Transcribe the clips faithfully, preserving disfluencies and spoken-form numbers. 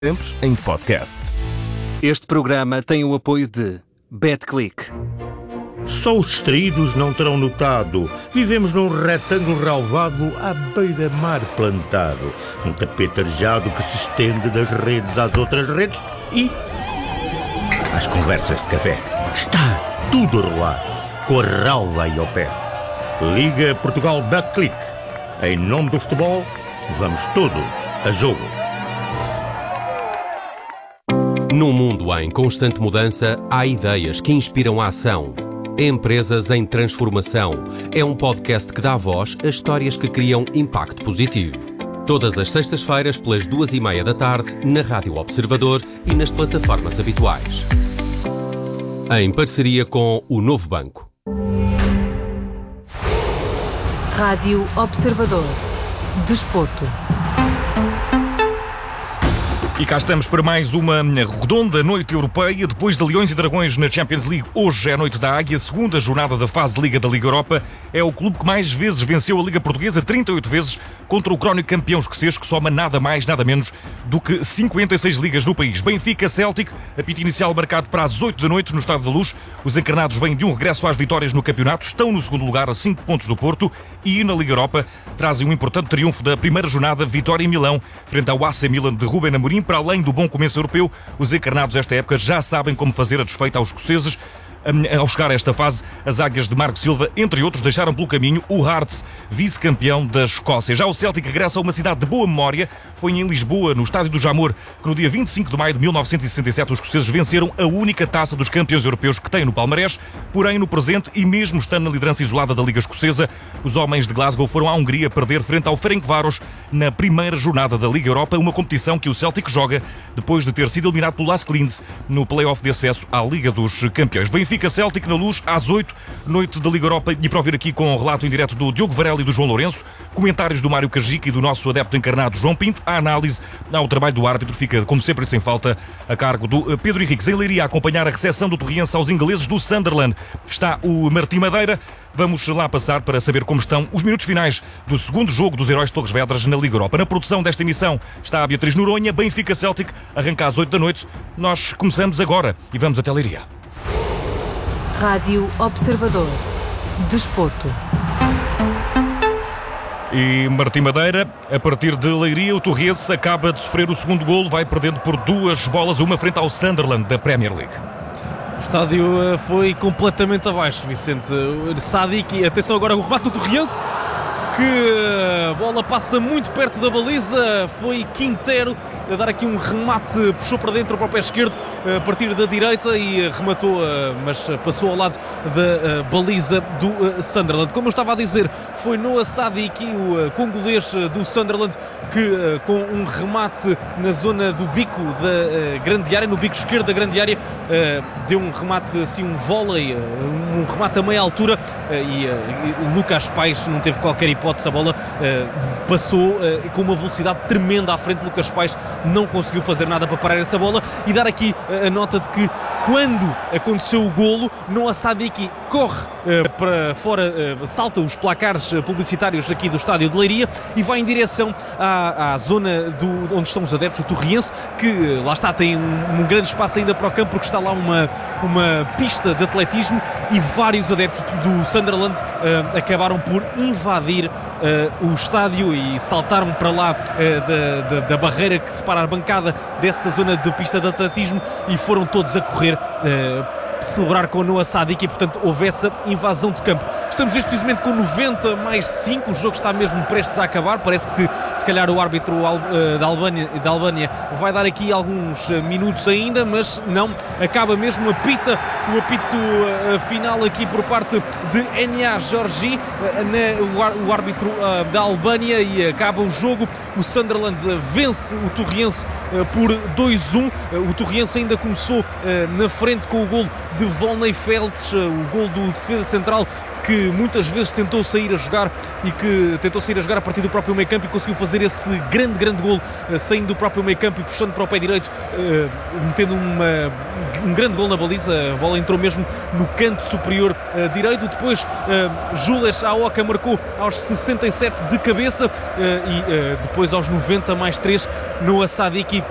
Sempre em podcast. Este programa tem o apoio de BetClick. Só os distraídos não terão notado. Vivemos num retângulo relvado à beira-mar plantado. Um tapete arejado que se estende das redes às outras redes e às conversas de café. Está tudo a rolar, com a relva aí ao pé. Liga Portugal BetClick. Em nome do futebol, vamos todos a jogo. Num mundo em constante mudança, há ideias que inspiram a ação. Empresas em transformação. É um podcast que dá voz a histórias que criam impacto positivo. Todas as sextas-feiras, pelas duas e meia da tarde, na Rádio Observador e nas plataformas habituais. Em parceria com o Novo Banco. Rádio Observador. Desporto. E cá estamos para mais uma redonda noite europeia. Depois de Leões e Dragões na Champions League, hoje é a noite da Águia, segunda jornada da fase de Liga da Liga Europa. É o clube que mais vezes venceu a Liga Portuguesa, trinta e oito vezes, contra o crónico campeão escocês, que soma nada mais, nada menos do que cinquenta e seis ligas no país. Benfica Celtic, apito inicial marcado para as oito da noite no Estádio da Luz. Os encarnados vêm de um regresso às vitórias no campeonato, estão no segundo lugar a cinco pontos do Porto e na Liga Europa trazem um importante triunfo da primeira jornada, vitória em Milão, frente ao A C Milan de Ruben Amorim. Para além do bom começo europeu, os encarnados desta época já sabem como fazer a desfeita aos escoceses. Ao chegar a esta fase, as águias de Marco Silva, entre outros, deixaram pelo caminho o Hearts, vice-campeão da Escócia. Já o Celtic regressa a uma cidade de boa memória. Foi em Lisboa, no Estádio do Jamor, que no dia vinte e cinco de maio de mil novecentos e sessenta e sete os escoceses venceram a única taça dos campeões europeus que têm no palmarés. Porém, no presente, e mesmo estando na liderança isolada da Liga Escocesa, os homens de Glasgow foram à Hungria perder frente ao Ferencváros na primeira jornada da Liga Europa, uma competição que o Celtic joga depois de ter sido eliminado pelo Lask Linz no play-off de acesso à Liga dos Campeões. Benfica Celtic na Luz, às oito, noite da Liga Europa, e para ouvir aqui com o relato em direto do Diogo Varela e do João Lourenço, comentários do Mário Cajica e do nosso adepto encarnado João Pinto, a análise ao trabalho do árbitro fica, como sempre e sem falta, a cargo do Pedro Henriques. Em Leiria, a acompanhar a recepção do Torriense aos ingleses do Sunderland, está o Martim Madeira. Vamos lá passar para saber como estão os minutos finais do segundo jogo dos Heróis de Torres Vedras na Liga Europa. Na produção desta emissão está a Beatriz Noronha. Benfica Celtic arranca às oito da noite. Nós começamos agora e vamos até Leiria. Rádio Observador. Desporto. E Martim Madeira, a partir de Leiria, o Torriense acaba de sofrer o segundo golo, vai perdendo por duas bolas, uma frente ao Sunderland da Premier League. O estádio foi completamente abaixo, Vicente. Sadik, atenção agora o remate do Torriense, que a bola passa muito perto da baliza. Foi Quintero a dar aqui um remate, puxou para dentro para o pé esquerdo, a partir da direita, e rematou, mas passou ao lado da baliza do Sunderland. Como eu estava a dizer, foi Noah Sadik, o congolês do Sunderland, que com um remate na zona do bico da grande área, no bico esquerdo da grande área, deu um remate, assim, um vôlei, um remate a meia altura, e Lucas Paes não teve qualquer hipótese. A bola passou com uma velocidade tremenda à frente de Lucas Paes, não conseguiu fazer nada para parar essa bola. E dar aqui a nota de que quando aconteceu o golo, Noah Sadik corre uh, para fora, uh, salta os placares publicitários aqui do estádio de Leiria e vai em direção à, à zona do, onde estão os adeptos do Torriense, que uh, lá está, tem um, um grande espaço ainda para o campo, porque está lá uma, uma pista de atletismo, e vários adeptos do Sunderland uh, acabaram por invadir uh, o estádio e saltaram para lá uh, da, da, da barreira que separa a bancada dessa zona de pista de atletismo, e foram todos a correr Uh, celebrar com o Noah Sadik, e portanto houve essa invasão de campo. Estamos neste precisamente com noventa mais cinco, o jogo está mesmo prestes a acabar. Parece que se calhar o árbitro uh, da, Albânia, da Albânia vai dar aqui alguns uh, minutos ainda, mas não, acaba mesmo, apita o apito uh, final aqui por parte de Enya Georgi, uh, na, o, o árbitro uh, da Albânia, e acaba o jogo. O Sunderland uh, vence o Torriense uh, por dois a um. Uh, o Torriense ainda começou uh, na frente com o golo de Volney Feltz, o gol do defesa central, que muitas vezes tentou sair a jogar e que tentou sair a jogar a partir do próprio meio campo, e conseguiu fazer esse grande, grande gol saindo do próprio meio campo e puxando para o pé direito, metendo uma, um grande gol na baliza. A bola entrou mesmo no canto superior direito. Depois Jules Aoka marcou aos sessenta e sete de cabeça, e depois aos noventa mais três Noah Sadik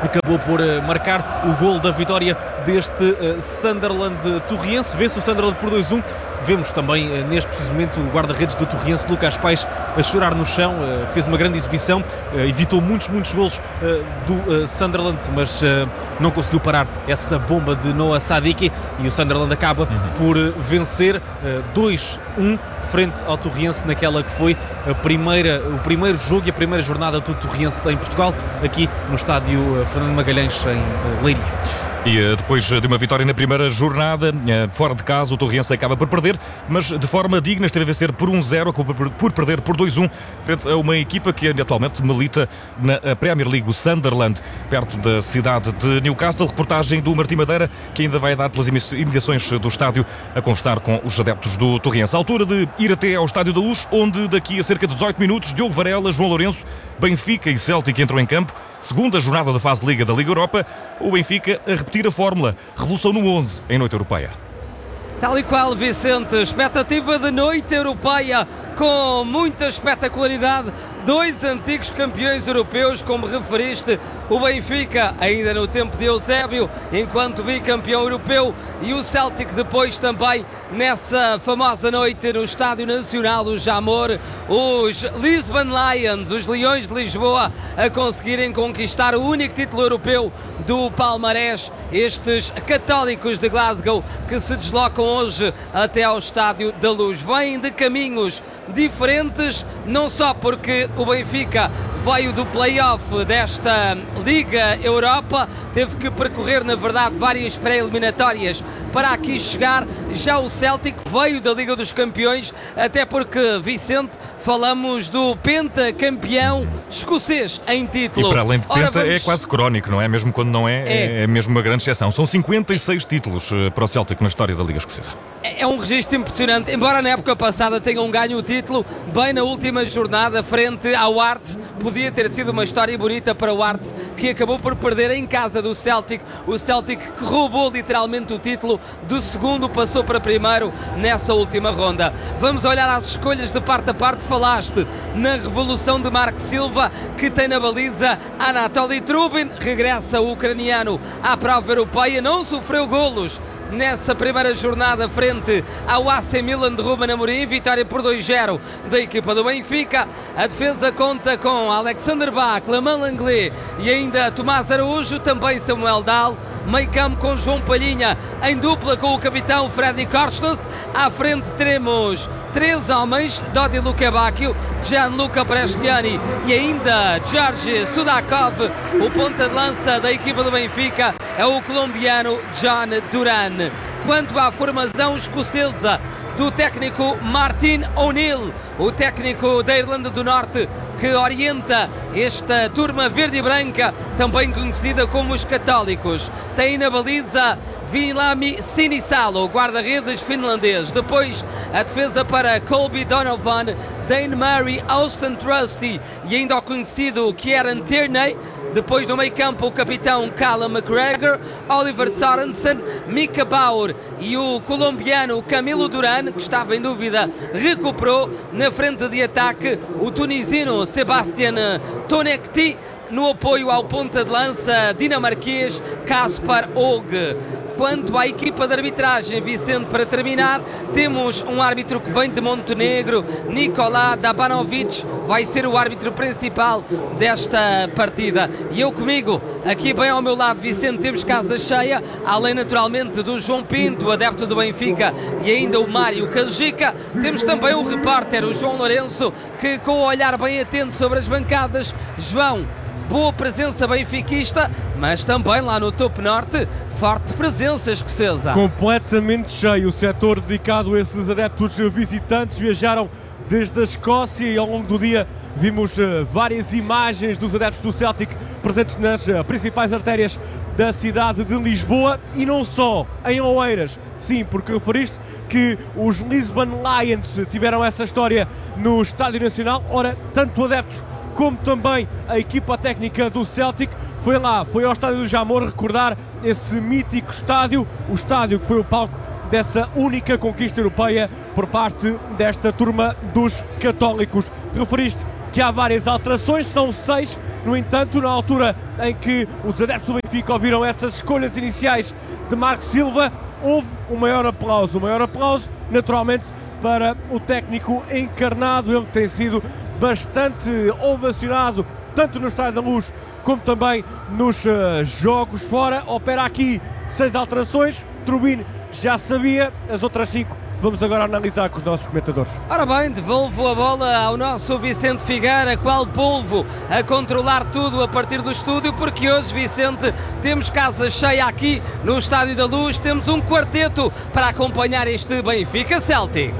acabou por uh, marcar o gol da vitória deste uh, Sunderland Torriense. Vê-se o Sunderland por dois a um. Vemos também, uh, neste preciso momento, o guarda-redes do Torriense, Lucas Paes, a chorar no chão. Uh, fez uma grande exibição, uh, evitou muitos, muitos golos uh, do uh, Sunderland, mas uh, não conseguiu parar essa bomba de Noah Sadiki, e o Sunderland acaba uhum. por uh, vencer uh, dois a um frente ao Torriense naquela que foi a primeira, o primeiro jogo e a primeira jornada do Torriense em Portugal, aqui no estádio uh, Fernando Magalhães, em uh, Leiria. E depois de uma vitória na primeira jornada, fora de casa, o Torriense acaba por perder, mas de forma digna, esteve a vencer por um a zero, por perder por dois a um, frente a uma equipa que atualmente milita na Premier League, o Sunderland, perto da cidade de Newcastle. Reportagem do Martim Madeira, que ainda vai dar pelas imediações do estádio a conversar com os adeptos do Torriense. À altura de ir até ao Estádio da Luz, onde daqui a cerca de dezoito minutos, Diogo Varela, João Lourenço, Benfica e Celtic entram em campo. Segunda jornada da fase de Liga da Liga Europa, o Benfica a repetir a fórmula. Revolução no onze em noite europeia. Tal e qual, Vicente, expectativa de noite europeia com muita espetacularidade. Dois antigos campeões europeus, como referiste, o Benfica, ainda no tempo de Eusébio, enquanto bicampeão europeu, e o Celtic depois também nessa famosa noite no Estádio Nacional do Jamor, os Lisbon Lions, os Leões de Lisboa, a conseguirem conquistar o único título europeu do palmarés, estes católicos de Glasgow que se deslocam hoje até ao Estádio da Luz. Vêm de caminhos diferentes, não só porque o Benfica veio do play-off desta Liga Europa, teve que percorrer, na verdade, várias pré-eliminatórias para aqui chegar. Já o Celtic veio da Liga dos Campeões, até porque, Vicente, falamos do pentacampeão escocês em título. E para além de penta, Ora, vamos... é quase crónico, não é? Mesmo quando não é, é, é mesmo uma grande exceção. São cinquenta e seis títulos para o Celtic na história da Liga Escocesa. É um registro impressionante, embora na época passada tenham ganho o título bem na última jornada frente ao Hearts. Podia ter sido uma história bonita para o Hearts, que acabou por perder em casa do Celtic. O Celtic que roubou literalmente o título, do segundo passou para primeiro nessa última ronda. Vamos olhar às escolhas de parte a parte. Falaste na revolução de Mark Silva, que tem na baliza Anatoly Trubin, regressa o ucraniano à prova europeia, não sofreu golos nessa primeira jornada frente ao A C Milan de Ruben Amorim. Vitória por dois a zero da equipa do Benfica. A defesa conta com Alexander Bach, Lamán Langlais e ainda Tomás Araújo, também Samuel Dahl. Meio campo com João Palhinha em dupla com o capitão Freddy Korstens. À frente teremos três homens: Dodi Lukebakio, Gianluca Prestiani e ainda Georgi Sudakov. O ponta de lança da equipa do Benfica é o colombiano John Duran. Quanto à formação escocesa do técnico Martin O'Neill, o técnico da Irlanda do Norte, que orienta esta turma verde e branca, também conhecida como os católicos, tem na baliza Vilami Sinisalo, guarda-redes finlandês. Depois a defesa para Colby Donovan, Dane Murray, Austin Trusty e ainda o conhecido Kieran Tierney. Depois no meio campo o capitão Callum McGregor, Oliver Sorensen, Mika Bauer e o colombiano Camilo Duran, que estava em dúvida, recuperou. Na frente de ataque o tunisino Sebastian Tonekti, no apoio ao ponta de lança dinamarquês Kaspar Og. Quanto à equipa de arbitragem, Vicente, para terminar, temos um árbitro que vem de Montenegro, Nikola Dabanovic, vai ser o árbitro principal desta partida. E eu comigo, aqui bem ao meu lado, Vicente, temos casa cheia, além naturalmente do João Pinto, adepto do Benfica, e ainda o Mário Canjica. Temos também o repórter, o João Lourenço, que com o olhar bem atento sobre as bancadas. João, boa presença benfiquista, mas também lá no topo norte, forte presença escocesa. Completamente cheio o setor dedicado a esses adeptos visitantes. Viajaram desde a Escócia e ao longo do dia vimos uh, várias imagens dos adeptos do Celtic presentes nas uh, principais artérias da cidade de Lisboa, e não só em Oeiras. Sim, porque referiste que os Lisbon Lions tiveram essa história no Estádio Nacional. Ora, tanto adeptos como também a equipa técnica do Celtic foi lá, foi ao Estádio do Jamor recordar esse mítico estádio, o estádio que foi o palco dessa única conquista europeia por parte desta turma dos católicos. Referiste que há várias alterações, são seis. No entanto, na altura em que os adeptos do Benfica ouviram essas escolhas iniciais de Marco Silva, houve um maior aplauso. O maior aplauso, naturalmente, para o técnico encarnado, ele que tem sido bastante ovacionado, tanto no Estádio da Luz como também nos uh, jogos fora. Opera aqui seis alterações, Trubin já sabia, as outras cinco vamos agora analisar com os nossos comentadores. Ora bem, devolvo a bola ao nosso Vicente Figueira, qual polvo a controlar tudo a partir do estúdio, porque hoje, Vicente, temos casa cheia aqui no Estádio da Luz, temos um quarteto para acompanhar este Benfica Celtic.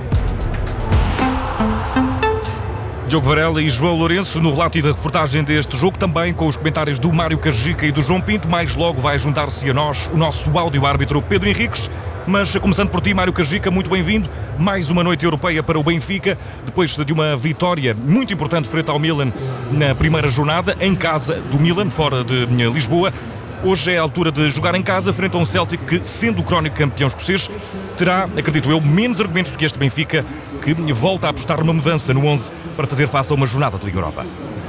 Diogo Varela e João Lourenço no relato e da reportagem deste jogo, também com os comentários do Mário Cajica e do João Pinto. Mais logo vai juntar-se a nós o nosso áudio-árbitro Pedro Henriques. Mas começando por ti, Mário Cajica, muito bem-vindo. Mais uma noite europeia para o Benfica, depois de uma vitória muito importante frente ao Milan na primeira jornada, em casa do Milan, fora de Lisboa. Hoje é a altura de jogar em casa frente a um Celtic que, sendo o crónico campeão escocês, terá, acredito eu, menos argumentos do que este Benfica, que volta a apostar numa mudança no onze para fazer face a uma jornada de Liga Europa.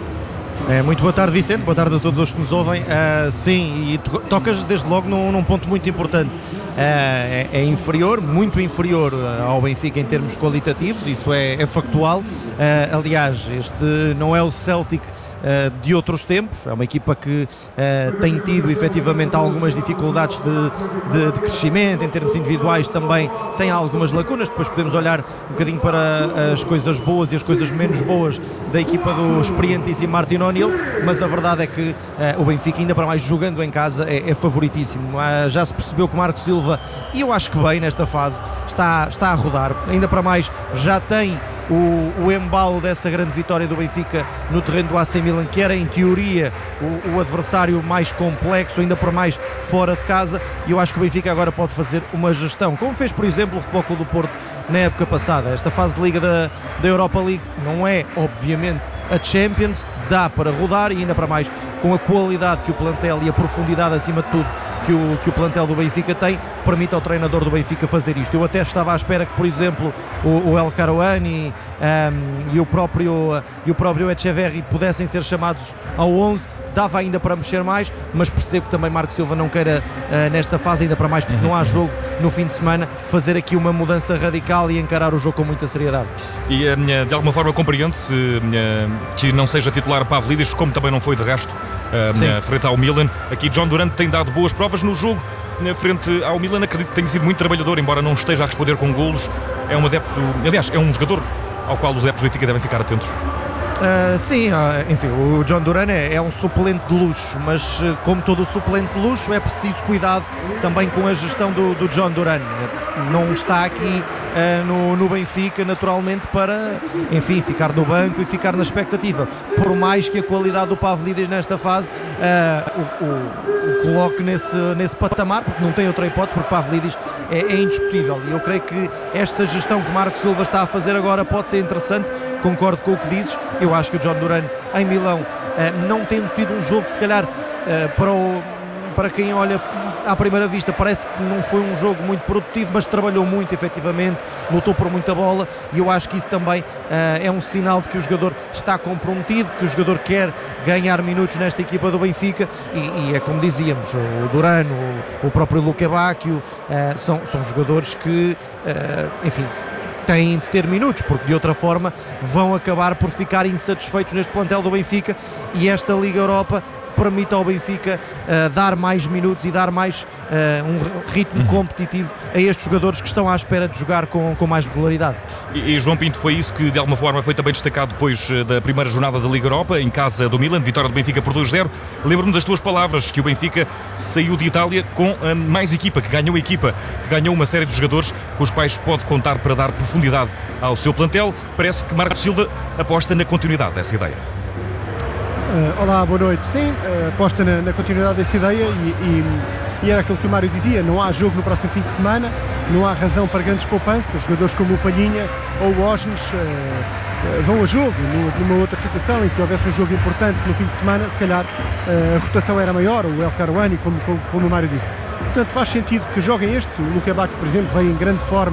É, muito boa tarde, Vicente, boa tarde a todos os que nos ouvem. Uh, sim, e to tocas desde logo num, num ponto muito importante. Uh, é, é inferior, muito inferior ao Benfica em termos qualitativos, isso é, é factual. Uh, aliás, este não é o Celtic Uh, de outros tempos, é uma equipa que uh, tem tido efetivamente algumas dificuldades de, de, de crescimento, em termos individuais também tem algumas lacunas. Depois podemos olhar um bocadinho para as coisas boas e as coisas menos boas da equipa do experientíssimo Martin O'Neill, mas a verdade é que uh, o Benfica, ainda para mais jogando em casa, é, é favoritíssimo. Uh, já se percebeu que Marco Silva, e eu acho que bem nesta fase, está, está a rodar, ainda para mais já tem O, o embalo dessa grande vitória do Benfica no terreno do A C Milan, que era em teoria o, o adversário mais complexo, ainda por mais fora de casa, e eu acho que o Benfica agora pode fazer uma gestão, como fez por exemplo o Futebol Clube do Porto na época passada. Esta fase de Liga da, da Europa League não é obviamente a Champions, dá para rodar, e ainda para mais com a qualidade que o plantel e a profundidade acima de tudo que o, que o plantel do Benfica tem, permite ao treinador do Benfica fazer isto. Eu até estava à espera que, por exemplo, o, o El Karouani um, e o próprio, e o próprio Echeverri pudessem ser chamados ao onze. Dava ainda para mexer mais, mas percebo que também Marco Silva não queira uh, nesta fase, ainda para mais porque não há jogo no fim de semana, fazer aqui uma mudança radical e encarar o jogo com muita seriedade. E uh, de alguma forma compreende-se uh, que não seja titular Pavlidis, como também não foi de resto uh, frente ao Milan. Aqui John Duran tem dado boas provas no jogo uh, frente ao Milan. Acredito que tem sido muito trabalhador, embora não esteja a responder com golos. É um adepto, aliás, é um jogador ao qual os adeptos do Benfica devem ficar atentos. Uh, sim, uh, enfim, o John Duran é, é um suplente de luxo, mas uh, como todo suplente de luxo é preciso cuidado também com a gestão do, do John Duran. Não está aqui uh, no, no Benfica naturalmente para, enfim, ficar no banco e ficar na expectativa, por mais que a qualidade do Pavlidis nesta fase uh, o, o, o coloque nesse, nesse patamar, porque não tem outra hipótese, porque Pavlidis é, é indiscutível, e eu creio que esta gestão que Marco Silva está a fazer agora pode ser interessante. Concordo com o que dizes. Eu acho que o John Duran em Milão, uh, não tendo tido um jogo, se calhar uh, para, o, para quem olha à primeira vista parece que não foi um jogo muito produtivo, mas trabalhou muito efetivamente, lutou por muita bola, e eu acho que isso também uh, é um sinal de que o jogador está comprometido, que o jogador quer ganhar minutos nesta equipa do Benfica, e, e é como dizíamos, o Duran, o, o próprio Luque Bacchio, uh, são, são jogadores que, uh, enfim, têm de ter minutos, porque de outra forma vão acabar por ficar insatisfeitos neste plantel do Benfica, e esta Liga Europa permite ao Benfica uh, dar mais minutos e dar mais uh, um ritmo uhum. competitivo a estes jogadores que estão à espera de jogar com, com mais regularidade. E, e João Pinto, foi isso que de alguma forma foi também destacado depois da primeira jornada da Liga Europa, em casa do Milan, vitória do Benfica por dois a zero. Lembro-me das tuas palavras, que o Benfica saiu de Itália com uh, mais equipa, que ganhou equipa, que ganhou uma série de jogadores com os quais pode contar para dar profundidade ao seu plantel. Parece que Marco Silva aposta na continuidade dessa ideia. Uh, olá, boa noite. Sim, uh, aposta na, na continuidade dessa ideia, e, e, e era aquilo que o Mário dizia, não há jogo no próximo fim de semana, não há razão para grandes poupanças. Jogadores como o Palhinha ou o Osnes uh, uh, vão a jogo, numa outra situação em que houvesse um jogo importante no fim de semana, se calhar uh, a rotação era maior, o El Karouani, como, como, como o Mário disse. Portanto, faz sentido que joguem este. O Luque Bacchio, por exemplo, vem em grande forma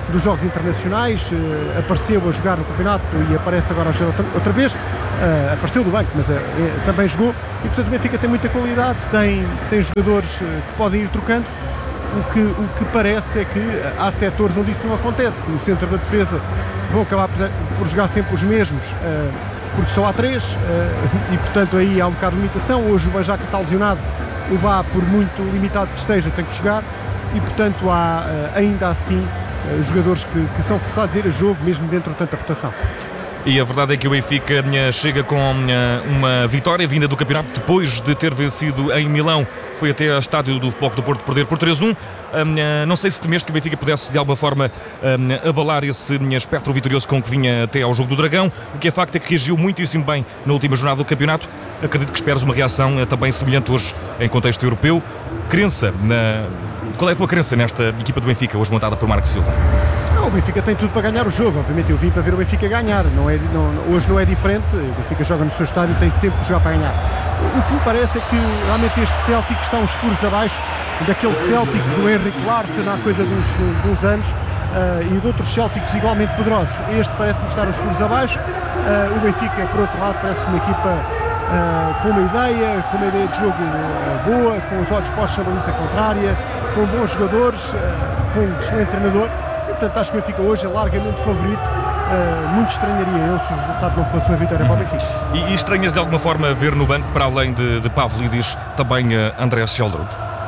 dos jogos internacionais, uh, apareceu a jogar no campeonato e aparece agora a jogar outra, outra vez, uh, apareceu do banco, mas uh, também jogou, e portanto o Benfica tem muita qualidade, tem, tem jogadores uh, que podem ir trocando. O que, o que parece é que há setores onde isso não acontece. No centro da defesa vão acabar por, por jogar sempre os mesmos, uh, porque só há três, uh, e portanto aí há um bocado de limitação. Hoje o Bejac está lesionado, o Bá, por muito limitado que esteja, tem que jogar, e portanto há uh, ainda assim uh, jogadores que, que são forçados a ir a jogo, mesmo dentro de tanta rotação. E a verdade é que o Benfica chega com uma vitória vinda do campeonato depois de ter vencido em Milão. Foi até ao estádio do Futebol Clube do Porto perder por três a um. Não sei se temeste que o Benfica pudesse de alguma forma abalar esse espectro vitorioso com que vinha até ao jogo do Dragão. O que é facto é que reagiu muitíssimo bem na última jornada do campeonato. Acredito que esperes uma reação também semelhante hoje em contexto europeu. Crença na... Qual é a tua crença nesta equipa do Benfica, hoje montada por Marco Silva? Não, o Benfica tem tudo para ganhar o jogo. Obviamente eu vim para ver o Benfica ganhar. Não é, não, hoje não é diferente. O Benfica joga no seu estádio e tem sempre que jogar para ganhar. O que me parece é que realmente este Celtic está uns furos abaixo daquele Celtic do Henrik Larsson há coisa de uns, de uns anos, uh, e de outros Celtics igualmente poderosos. Este parece-me estar uns furos abaixo. Uh, o Benfica, por outro lado, parece uma equipa uh, com uma ideia, com uma ideia de jogo uh, boa, com os olhos postos na baliza contrária, com bons jogadores, uh, com um excelente treinador. E, portanto, acho que o Benfica hoje é largamente favorito. Uh, muito estranharia eu se o resultado não fosse uma vitória para o Benfica. E, e estranhas de alguma forma ver no banco, para além de, de Pavlidis, também uh, André Sheldrup?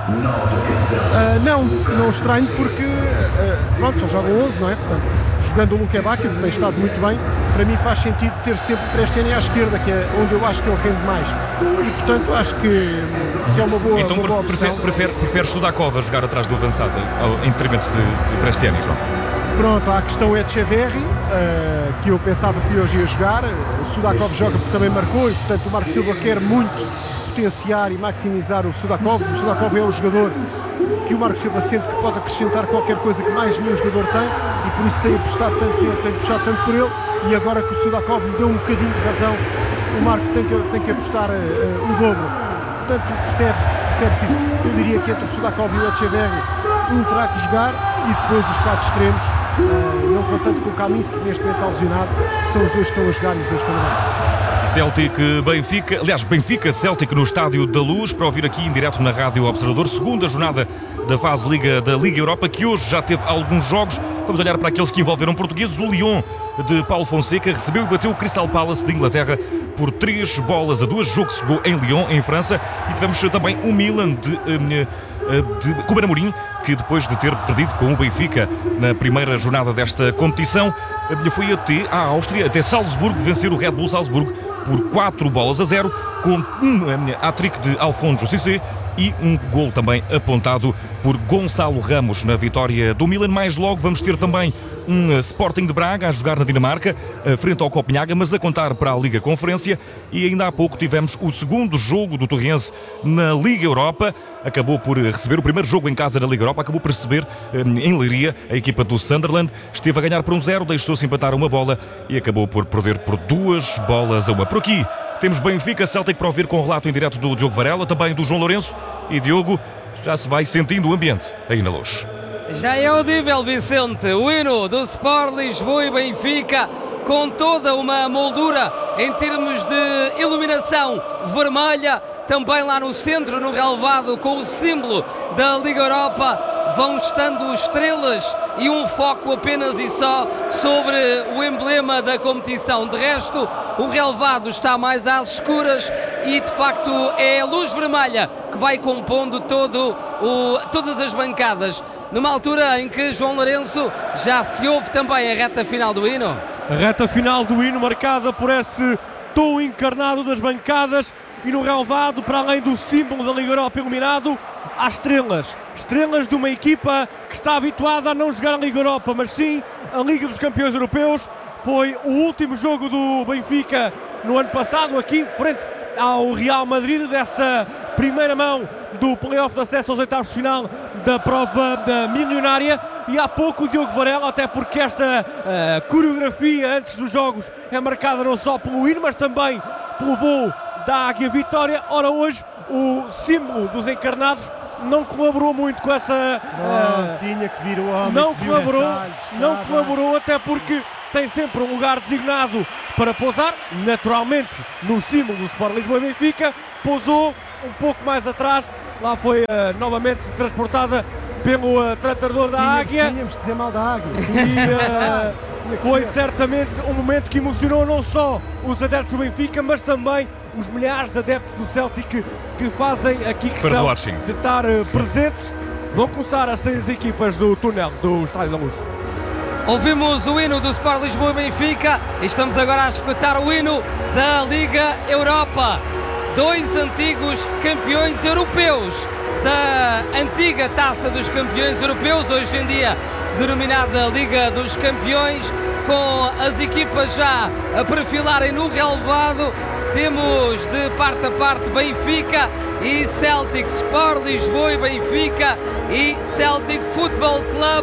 Uh, não, não estranho porque uh, pronto, só jogam onze, não é? Portanto, jogando o Luque Bacchio, que tem estado muito bem, para mim faz sentido ter sempre o Prestiani à esquerda, que é onde eu acho que ele rende mais. E portanto acho que, que é uma boa, então, uma boa prefere, opção. Prefere, prefere Sudakov a jogar atrás do avançado, em detrimento de, de Prestiani, João? Pronto, a questão é de Echeverri, uh, que eu pensava que hoje ia jogar. O Sudakov joga porque também marcou e, portanto, o Marco Silva quer muito potenciar e maximizar o Sudakov. O Sudakov é o jogador que o Marco Silva sente que pode acrescentar qualquer coisa que mais nenhum jogador tem, e por isso tem apostado tanto nele, tem puxado tanto por ele, e agora que o Sudakov lhe deu um bocadinho de razão, o Marco tem que, tem que apostar uh, o dobro. Portanto, percebe-se percebe-se isso. Eu diria que entre o Sudakov e o Echeverri, um terá que jogar, e depois os quatro extremos, uh, não contando com o Kaminski, que neste momento está lesionado, são os dois que estão a jogar e os dois estão a jogar. Celtic Benfica, aliás, Benfica Celtic no Estádio da Luz, para ouvir aqui em direto na Rádio Observador, segunda jornada da fase Liga da Liga Europa, que hoje já teve alguns jogos. Vamos olhar para aqueles que envolveram portugueses. O Lyon de Paulo Fonseca recebeu e bateu o Crystal Palace de Inglaterra por três bolas a duas. Jogo que se jogou em Lyon, em França. E tivemos também o Milan de, de, de Ruben Amorim, que depois de ter perdido com o Benfica na primeira jornada desta competição, foi até à Áustria, até Salzburgo, vencer o Red Bull Salzburgo por quatro bolas a zero, com um hat-trick de Alfonso Cissé e um gol também apontado por Gonçalo Ramos na vitória do Milan. Mais logo vamos ter também um Sporting de Braga a jogar na Dinamarca, frente ao Copenhaga, mas a contar para a Liga Conferência. E ainda há pouco tivemos o segundo jogo do Torrense na Liga Europa. Acabou por receber o primeiro jogo em casa na Liga Europa, acabou por receber em Leiria a equipa do Sunderland. Esteve a ganhar por um zero, deixou-se empatar uma bola e acabou por perder por duas bolas a uma. Por aqui temos Benfica Celtic para ouvir com o relato em direto do Diogo Varela, também do João Lourenço. E Diogo, já se vai sentindo o ambiente aí na Luz. Já é audível, Vicente, o hino do Sport Lisboa e Benfica, com toda uma moldura em termos de iluminação vermelha, também lá no centro, no relvado, com o símbolo da Liga Europa. Vão estando estrelas e um foco apenas e só sobre o emblema da competição. De resto, o relvado está mais às escuras e, de facto, é a luz vermelha que vai compondo todo o, todas as bancadas. Numa altura em que, João Lourenço, já se ouve também a reta final do hino. A reta final do hino marcada por esse tom encarnado das bancadas, e no relvado, para além do símbolo da Liga Europa iluminado, há estrelas. Estrelas de uma equipa que está habituada a não jogar a Liga Europa, mas sim a Liga dos Campeões Europeus. Foi o último jogo do Benfica no ano passado, aqui frente ao Real Madrid, dessa primeira mão do play-off de acesso aos oitavos de final da prova da milionária. E há pouco o Diogo Varela, até porque esta uh, coreografia antes dos jogos é marcada não só pelo hino, mas também pelo voo da Águia Vitória. Ora, hoje o símbolo dos encarnados não colaborou muito com essa... Não, uh, tinha que vir o homem. não que viu colaborou, detalhes, não tá, colaborou até porque tem sempre um lugar designado para pousar, naturalmente no símbolo do Sport Lisboa e Benfica, pousou um pouco mais atrás, lá foi uh, novamente transportada pelo uh, tratador da tínhamos, Águia. Tínhamos de dizer mal da Águia. E uh, foi certamente um momento que emocionou não só os adeptos do Benfica, mas também os milhares de adeptos do Celtic que, que fazem aqui questão de estar uh, presentes. Vão começar a sair as equipas do túnel do Estádio da Luz. Ouvimos o hino do Sport Lisboa e Benfica e estamos agora a escutar o hino da Liga Europa. Dois antigos campeões europeus da antiga Taça dos Campeões Europeus, hoje em dia denominada Liga dos Campeões, com as equipas já a perfilarem no relevado. Temos de parte a parte Benfica e Celtic, Sport Lisboa e Benfica e Celtic Football Club,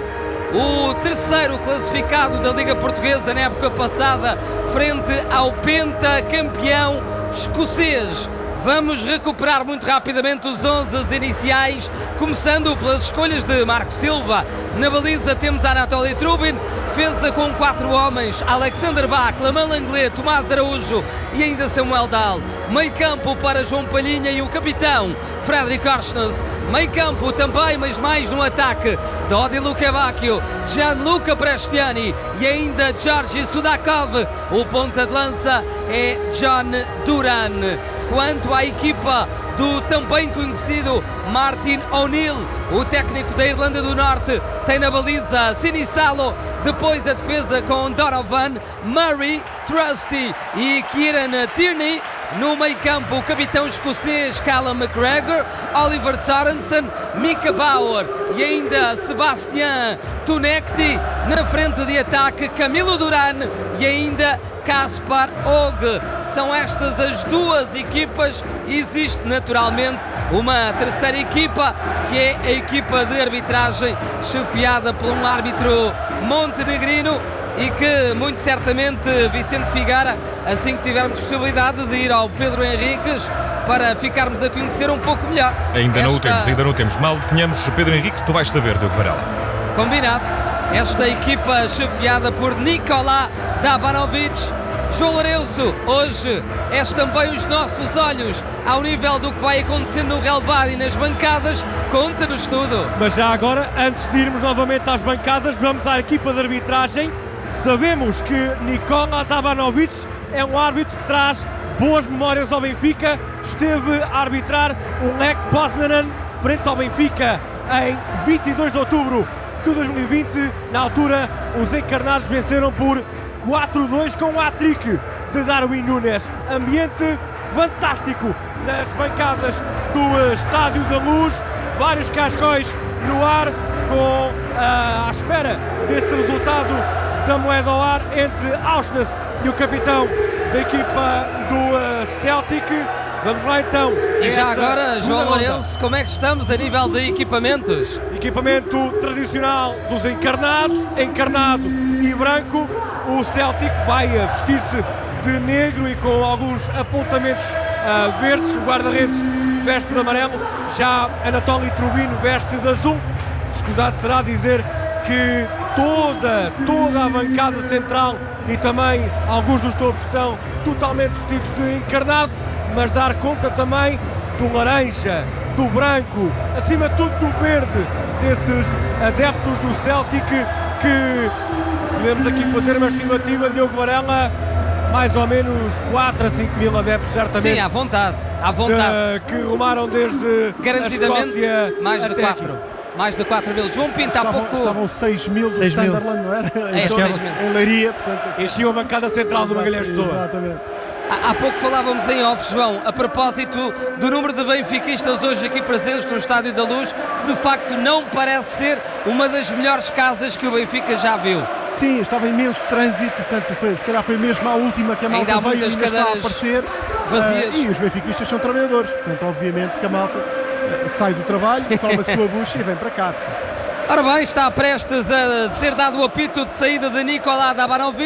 o terceiro classificado da Liga Portuguesa na época passada, frente ao pentacampeão escocês. Vamos recuperar muito rapidamente os onze iniciais, começando pelas escolhas de Marco Silva. Na baliza temos Anatoly Trubin, defesa com quatro homens, Alexander Bach, Lamel Langlais, Tomás Araújo e ainda Samuel Dahl. Meio campo para João Palhinha e o capitão Fredrik Orsnes. Meio campo também, mas mais no ataque, Dodi Lukebakio, Gianluca Prestiani e ainda Georgi Sudakov. O ponta de lança é John Duran. Quanto à equipa do também conhecido Martin O'Neill, o técnico da Irlanda do Norte, tem na baliza Sinisalo, depois a defesa com Donovan, Murray, Trusty e Kieran Tierney. No meio campo, o capitão escocês Callum McGregor, Oliver Sorensen, Mika Bauer e ainda Sebastian Tunekti. Na frente de ataque, Camilo Duran e ainda Kaspar Og. São estas as duas equipas. Existe naturalmente uma terceira equipa, que é a equipa de arbitragem, chefiada por um árbitro montenegrino, e que muito certamente Vicente Figueira, assim que tivermos possibilidade de ir ao Pedro Henriques, para ficarmos a conhecer um pouco melhor. Ainda Esta... não o temos, ainda não o temos. Mal tenhamos Pedro Henriques, tu vais saber, Diogo Varela. Combinado. Esta equipa chefiada por Nikola Dabanovic. João Lourenço, hoje és também os nossos olhos ao nível do que vai acontecendo no relevado e nas bancadas. Conta-nos tudo. Mas já agora, antes de irmos novamente às bancadas, vamos à equipa de arbitragem. Sabemos que Nikola Dabanovic é um árbitro que traz boas memórias ao Benfica. Esteve a arbitrar o Lech Poznan frente ao Benfica em vinte e dois de outubro de dois mil e vinte. Na altura, os encarnados venceram por quatro a dois com o hat-trick de Darwin Núñez. Ambiente fantástico nas bancadas do Estádio da Luz. Vários cascóis no ar, com uh, à espera desse resultado da moeda ao ar entre Auschwitz e o capitão da equipa do uh, Celtic. Vamos lá então. E já agora, João Lourenço, como é que estamos a nível de equipamentos? Equipamento tradicional dos encarnados, encarnado e branco. O Celtic vai vestir-se de negro e com alguns apontamentos uh, verdes. O guarda-redes veste de amarelo, já Anatoly Trubin veste de azul. Escusado será dizer que toda, toda a bancada central e também alguns dos topos estão totalmente vestidos de encarnado, mas dar conta também do laranja, do branco, acima de tudo do verde, desses adeptos do Celtic, que podemos aqui fazer uma estimativa de Diogo Varela, mais ou menos quatro a cinco mil adeptos, certamente. Sim, à vontade, à vontade. Que, que rumaram desde garantidamente mais de quatro. Mais de quatro mil. João Pinto, há pouco... Estavam seis mil do Sunderland, não era? É, seis mil. Em Leiria, portanto... Enchiam a bancada central do Magalhães de Sousa. Exatamente. Há, há pouco falávamos em off, João, a propósito do número de benfiquistas hoje aqui presentes no Estádio da Luz. De facto, não parece ser uma das melhores casas que o Benfica já viu. Sim, estava imenso trânsito, portanto, foi, se calhar foi mesmo a última que a malta ainda há veio, muitas ainda está a aparecer. Vazias. Uh, e os benfiquistas são trabalhadores, portanto, obviamente que a malta uh, sai do trabalho, toma a sua bucha e vem para cá. Ora bem, está prestes a ser dado o apito de saída de Nikola Dabanovic.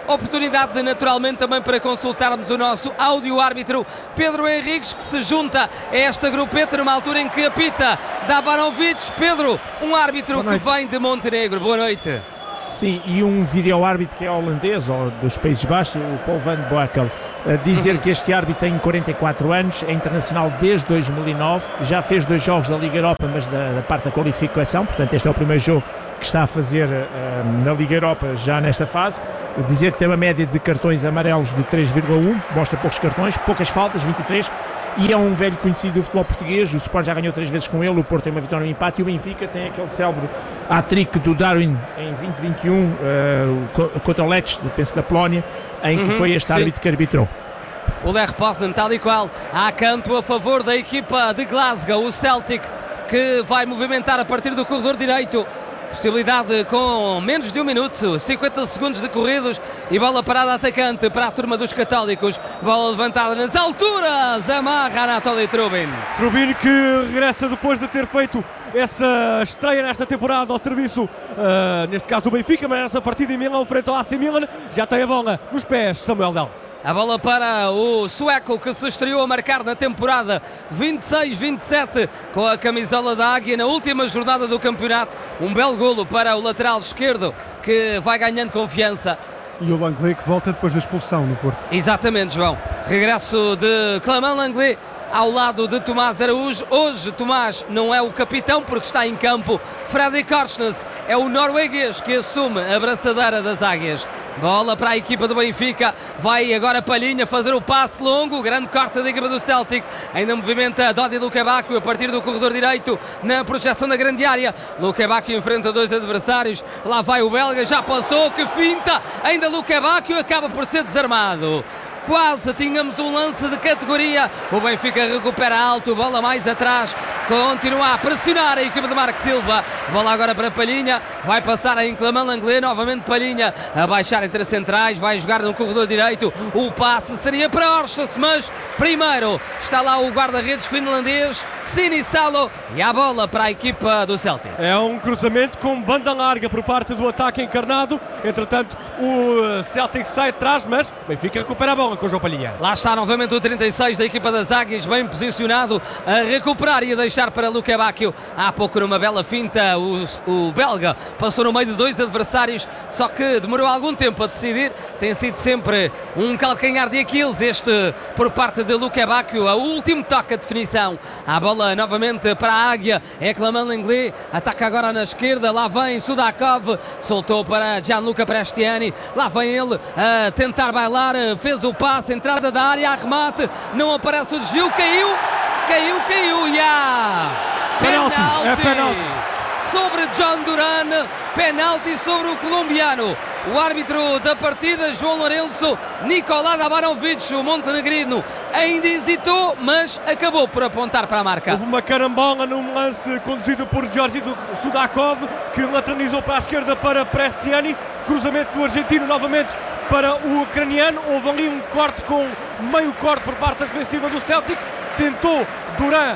Oportunidade de, naturalmente, também para consultarmos o nosso áudio-árbitro Pedro Henriques, que se junta a esta grupeta numa altura em que apita Dabanovic. Pedro, um árbitro que vem de Montenegro. Boa noite. Sim, e um vídeo-árbitro que é holandês, ou dos Países Baixos, o Paul van Boekel, a dizer uhum. que este árbitro tem quarenta e quatro anos, é internacional desde dois mil e nove, já fez dois jogos da Liga Europa, mas da, da parte da qualificação, portanto este é o primeiro jogo que está a fazer uh, na Liga Europa já nesta fase. Dizer que tem uma média de cartões amarelos de três vírgula um, mostra poucos cartões, poucas faltas, vinte e três, e é um velho conhecido do futebol português. O Sport já ganhou três vezes com ele, o Porto tem uma vitória no empate, e o Benfica tem aquele célebre hat-trick do Darwin em vinte vinte e um uh, contra o Lech, penso da Polónia, em que uhum, foi este árbitro que arbitrou. O Ler Poznan, tal e qual, há canto a favor da equipa de Glasgow, o Celtic, que vai movimentar a partir do corredor direito. Possibilidade com menos de um minuto, cinquenta segundos decorridos, e bola parada atacante para a turma dos católicos. Bola levantada nas alturas, amarra Anatoly Trubin. Trubin que regressa depois de ter feito essa estreia nesta temporada ao serviço, uh, neste caso do Benfica, mas nessa partida em Milão, frente ao A C Milan, já tem a bola nos pés, Samuel Dal. A bola para o sueco, que se estreou a marcar na temporada vinte e seis vinte e sete com a camisola da Águia na última jornada do campeonato. Um belo golo para o lateral esquerdo, que vai ganhando confiança. E o Langley que volta depois da expulsão no Porto. Exatamente, João. Regresso de Clément Langley ao lado de Tomás Araújo. Hoje Tomás não é o capitão porque está em campo. Freddy Korsnes é o norueguês que assume a braçadeira das Águias. Bola para a equipa do Benfica, vai agora Palhinha fazer o passe longo, grande corte da equipa do Celtic, ainda movimenta Dodi Lukebakio a partir do corredor direito na projeção da grande área. Lukebakio enfrenta dois adversários, lá vai o belga, já passou, que finta, ainda Lukebakio acaba por ser desarmado. Quase tínhamos um lance de categoria. O Benfica recupera alto, bola mais atrás, continua a pressionar a equipa de Marco Silva. Bola agora para Palhinha, vai passar em Clément Langley, novamente Palhinha a baixar entre as centrais, vai jogar no corredor direito. O passe seria para Orstas, mas primeiro está lá o guarda-redes finlandês Sinisalo, e a bola para a equipa do Celtic. É um cruzamento com banda larga por parte do ataque encarnado. Entretanto o Celtic sai de trás, mas o Benfica recupera a bola com o João Palhinha. Lá está novamente o trinta e seis da equipa das Águias, bem posicionado a recuperar e a deixar para Lukebakio. Há pouco numa bela finta o, o belga passou no meio de dois adversários, só que demorou algum tempo a decidir. Tem sido sempre um calcanhar de Aquiles este por parte de Lukebakio. O último toque a definição. A bola novamente para a Águia, é Clément Langley, ataca agora na esquerda, lá vem Sudakov, soltou para Gianluca Prestiani, lá vem ele a tentar bailar, fez o passe, entrada da área, arremate, não aparece o desvio, caiu, caiu, caiu, e há penalti, penalti, é penalti sobre John Duran, penalti sobre o colombiano. O árbitro da partida, João Lourenço, Nicolás Dabanovic, o montenegrino, ainda hesitou, mas acabou por apontar para a marca. Houve uma carambola num lance conduzido por Georgi Sudakov, que lateralizou para a esquerda para Prestiani, cruzamento do argentino novamente para o ucraniano. Houve ali um corte com meio corte por parte da defensiva do Celtic. Tentou Duran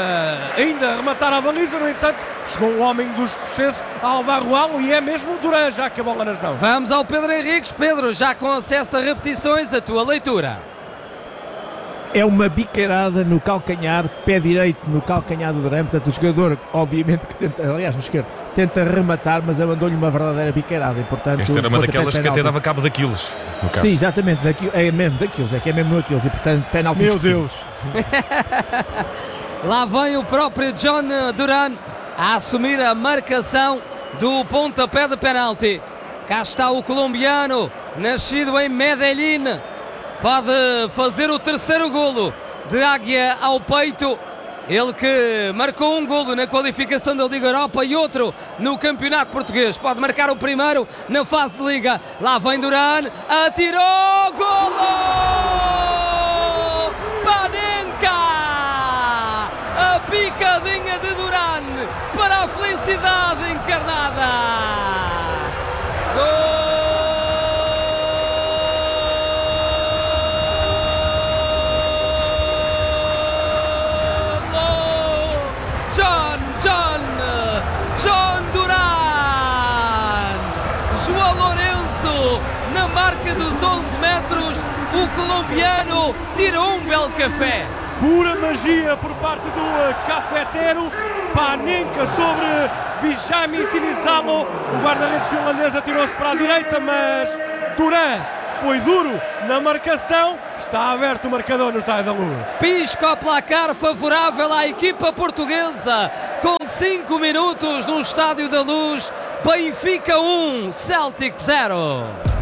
uh, ainda rematar a baliza, no entanto chegou o homem dos escoceses ao barroal, e é mesmo o Duran já com a bola nas mãos. Vamos ao Pedro Henriques. Pedro, já com acesso a repetições, a tua leitura. É uma biqueirada no calcanhar, pé direito no calcanhar do Duran. Portanto o jogador, obviamente que tenta, aliás no esquerdo, tenta rematar, mas mandou-lhe uma verdadeira biqueirada, e portanto esta era uma daquelas que até dava cabo daqueles, no caso. Sim, exatamente, daqui, é mesmo daqueles, é que é mesmo no Aquiles, e portanto penalti. Meu Deus. Lá vem o próprio John Duran a assumir a marcação do pontapé de penalti. Cá está o colombiano, nascido em Medellín, pode fazer o terceiro golo de Águia ao peito. Ele que marcou um golo na qualificação da Liga Europa e outro no Campeonato Português. Pode marcar o primeiro na fase de Liga. Lá vem Duran, atirou, golo! Panenka! A picadinha de Duran para a felicidade encarnada. Gol! Marca do o colombiano tira um belo café. Pura magia por parte do cafetero. Panenka sobre Vijami Sinisalo. O guarda-redes finlandês atirou-se para a direita, mas Duran foi duro na marcação. Está aberto o marcador no Estádio da Luz. Pisca o placar favorável à equipa portuguesa. Com cinco minutos no Estádio da Luz. Benfica um, Celtic zero.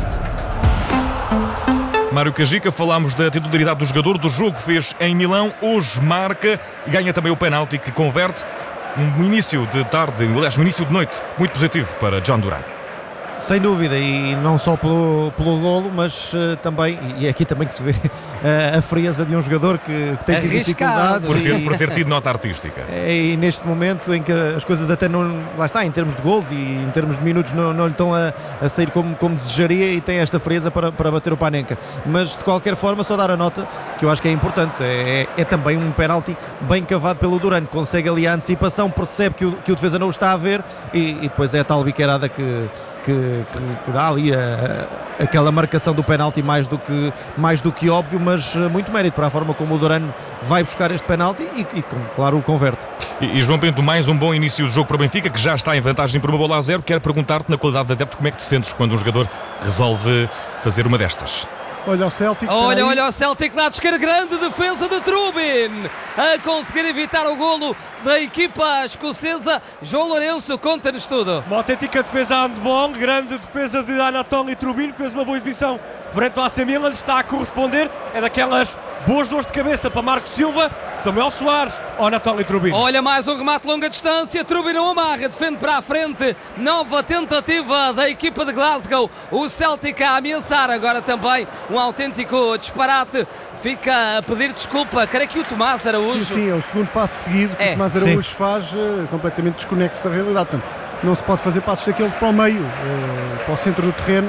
Mário Cajica, falámos da titularidade do jogador do jogo, fez em Milão, hoje marca e ganha também o penalti que converte. Um início de tarde, aliás, um início de noite muito positivo para John Duran. Sem dúvida, e não só pelo, pelo golo, mas uh, também, e é aqui também que se vê uh, a frieza de um jogador que, que tem tido dificuldades. Por ter, e, por ter tido nota artística. E neste momento em que as coisas até não, lá está, em termos de gols e em termos de minutos não, não lhe estão a, a sair como, como desejaria, e tem esta frieza para, para bater o Panenka. Mas de qualquer forma, só dar a nota que eu acho que é importante, é, é, é também um penalti bem cavado pelo Duran, consegue ali a antecipação, percebe que o, que o defesa não o está a ver, e, e depois é a tal biqueirada que Que, que, que dá ali a, a, aquela marcação do penalti mais do, que, mais do que óbvio, mas muito mérito para a forma como o Duran vai buscar este penalti e, e claro, o converte. E, e João Pinto, mais um bom início de jogo para o Benfica, que já está em vantagem por uma bola a zero. Quero perguntar-te, na qualidade de adepto, como é que te sentes quando um jogador resolve fazer uma destas? Olha o Celtic. Olha, olha o Celtic lá de esquerda, grande defesa de Trubin, a conseguir evitar o golo da equipa escocesa. João Lourenço, conta-nos tudo. Uma autêntica defesa handball, grande defesa de Anatoly Trubin, fez uma boa exibição frente ao A C Milan, está a corresponder, é daquelas boas dores de cabeça para Marco Silva, Samuel Soares ou Anatoly Trubin. Olha, mais um remate de longa distância, Trubin não amarra, defende para a frente, nova tentativa da equipa de Glasgow, o Celtic a ameaçar, agora também um autêntico disparate, fica a pedir desculpa, creio que o Tomás Araújo. Sim, sim, é o segundo passo seguido que é. o Tomás Araújo sim. faz, uh, completamente desconexo da realidade, portanto, não se pode fazer passos daquele para o meio, uh, para o centro do terreno.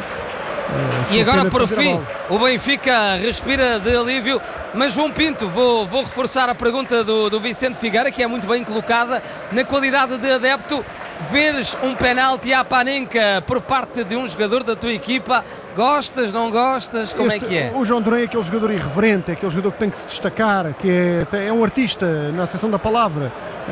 Uh, e agora por fim o Benfica respira de alívio. Mas João Pinto, vou, vou reforçar a pergunta do, do Vicente Figueira, que é muito bem colocada. Na qualidade de adepto, veres um penalti à Panenka por parte de um jogador da tua equipa, gostas, não gostas, como este, é que é? O João Duran é aquele jogador irreverente, é aquele jogador que tem que se destacar, que é, é um artista na acessão da palavra,